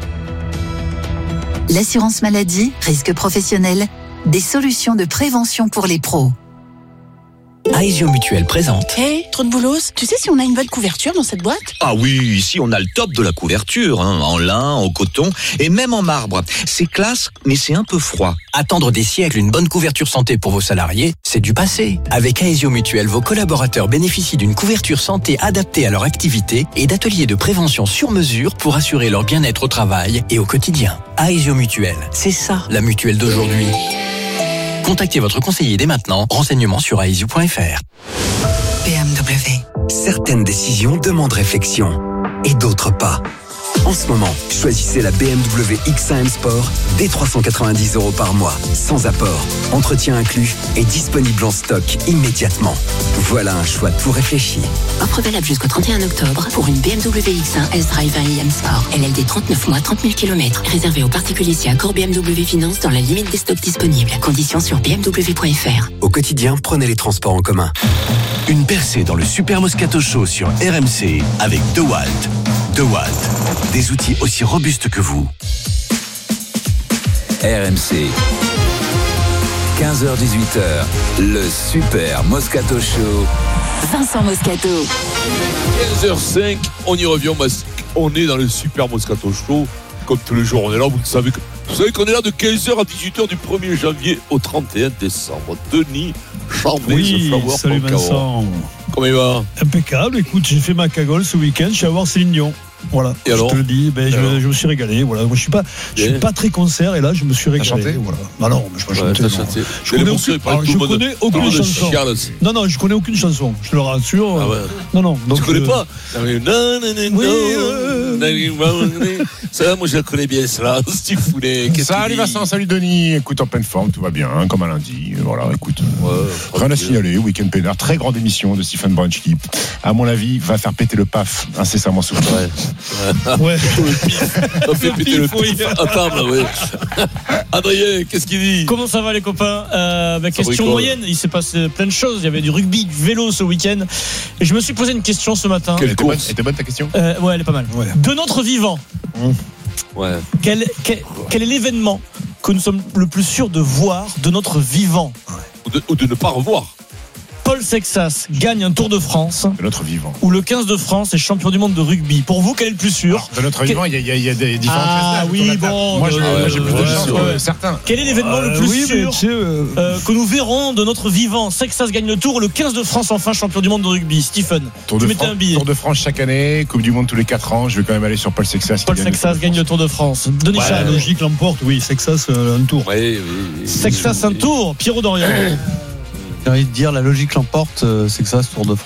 L'assurance maladie, risque professionnel, des solutions de prévention pour les pros. Aesio Mutuel présente. Hé, hey, trop de boulos. Tu sais si on a une bonne couverture dans cette boîte? Ah oui, ici on a le top de la couverture, hein, en lin, en coton et même en marbre. C'est classe, mais c'est un peu froid. Attendre des siècles une bonne couverture santé pour vos salariés, c'est du passé. Avec Aesio Mutuel, vos collaborateurs bénéficient d'une couverture santé adaptée à leur activité et d'ateliers de prévention sur mesure pour assurer leur bien-être au travail et au quotidien. Aesio Mutuel, c'est ça la mutuelle d'aujourd'hui. Contactez votre conseiller dès maintenant. Renseignements sur aesio point f r. B M W. Certaines décisions demandent réflexion et d'autres pas. En ce moment, choisissez la B M W X un M Sport dès trois cent quatre-vingt-dix euros par mois, sans apport, entretien inclus et disponible en stock immédiatement. Voilà un choix tout réfléchi. Offre valable jusqu'au trente et un octobre pour une B M W X un S-Drive un i M Sport. L L D trente-neuf mois, trente mille kilomètres. Réservé aux particuliers si accord B M W Finance dans la limite des stocks disponibles. Conditions sur b m w point f r. Au quotidien, prenez les transports en commun. Une percée dans le Super Moscato Show sur R M C avec DeWalt. DeWalt, des outils aussi robustes que vous. R M C, quinze heures dix-huit heures, le Super Moscato Show. Vincent Moscato. quinze heures cinq, on y revient, on est dans le Super Moscato Show. Comme tous les jours, on est là, vous savez, que, vous savez qu'on est là de quinze heures à dix-huit heures du premier janvier au trente et un décembre. Denis Charvet, oui, ce salut Vincent. Comment il va? Impeccable, écoute, j'ai fait ma cagole ce week-end, je suis à voir Céline Dion. Voilà, Et je alors te le dis, ben, je, alors je me suis régalé. Voilà. Moi, je suis pas, je suis Bien. pas très concert et là, je me suis régalé. chanté voilà. Ah non, mais je peux Ouais, chanter. t'as non. chanté. Je Et les connais morceaux, aucune, il paraît alors, que tout je le monde- connais tout le aucune monde chanson. chiale aussi. Non, non, je connais aucune chanson. Je le rassure. Ah ouais. Non, non. Donc, Tu connais euh, pas Oui, euh... Ça, moi je la connais bien, cela. Steve Foulet. Salut Vincent, salut Denis. Écoute, en pleine forme, tout va bien, hein, comme un lundi. Voilà, écoute. Ouais, rien à signaler. Week-end peinard, très grande émission de Stephen Brunch qui, à mon avis, va faire péter le paf incessamment sous le Ouais. Ouais. On fait péter le pif à table, ouais. Adrien, qu'est-ce qu'il dit? Comment ça va les copains? euh, bah, Question bricole. moyenne, il s'est passé plein de choses. Il y avait du rugby, du vélo ce week-end. Et je me suis posé une question ce matin. Quelle Elle était bonne, course? elle était bonne ta question? Euh, ouais, elle est pas mal. Ouais. De notre vivant, Ouais. quel, quel, quel est l'événement que nous sommes le plus sûrs de voir de notre vivant? Ou de, ou de ne pas revoir. Paul Sexas gagne un Tour de France, De notre vivant. ou le quinze de France est champion du monde de rugby. Pour vous, quel est le plus sûr? De notre Quel- vivant, il y, a- il y a- il y a des différentes Ah choses. oui, bon, Moi, j'ai euh, moi, j'ai plus de ouais, chance ouais, que ouais. certains. Quel est l'événement Euh, le plus oui, mais sûr tu sais, euh, euh, que nous verrons de notre vivant? Sexas gagne le Tour, le quinze de France enfin champion du monde de rugby. Stephen, Tour tu de, mettais Fran- un billet. Tour de France chaque année, Coupe du Monde tous les quatre ans. Je vais quand même aller sur Paul Sexas. qui Paul gagne le Sexas Tour de gagne le France. Tour de France. Denis ouais, Charvet. la logique l'emporte. Oui, Sexas, euh, un tour. Oui, oui, oui. Sexas un tour. Pierrot Dorian. J'ai envie de dire, la logique l'emporte, euh, Sexas, Tour de France.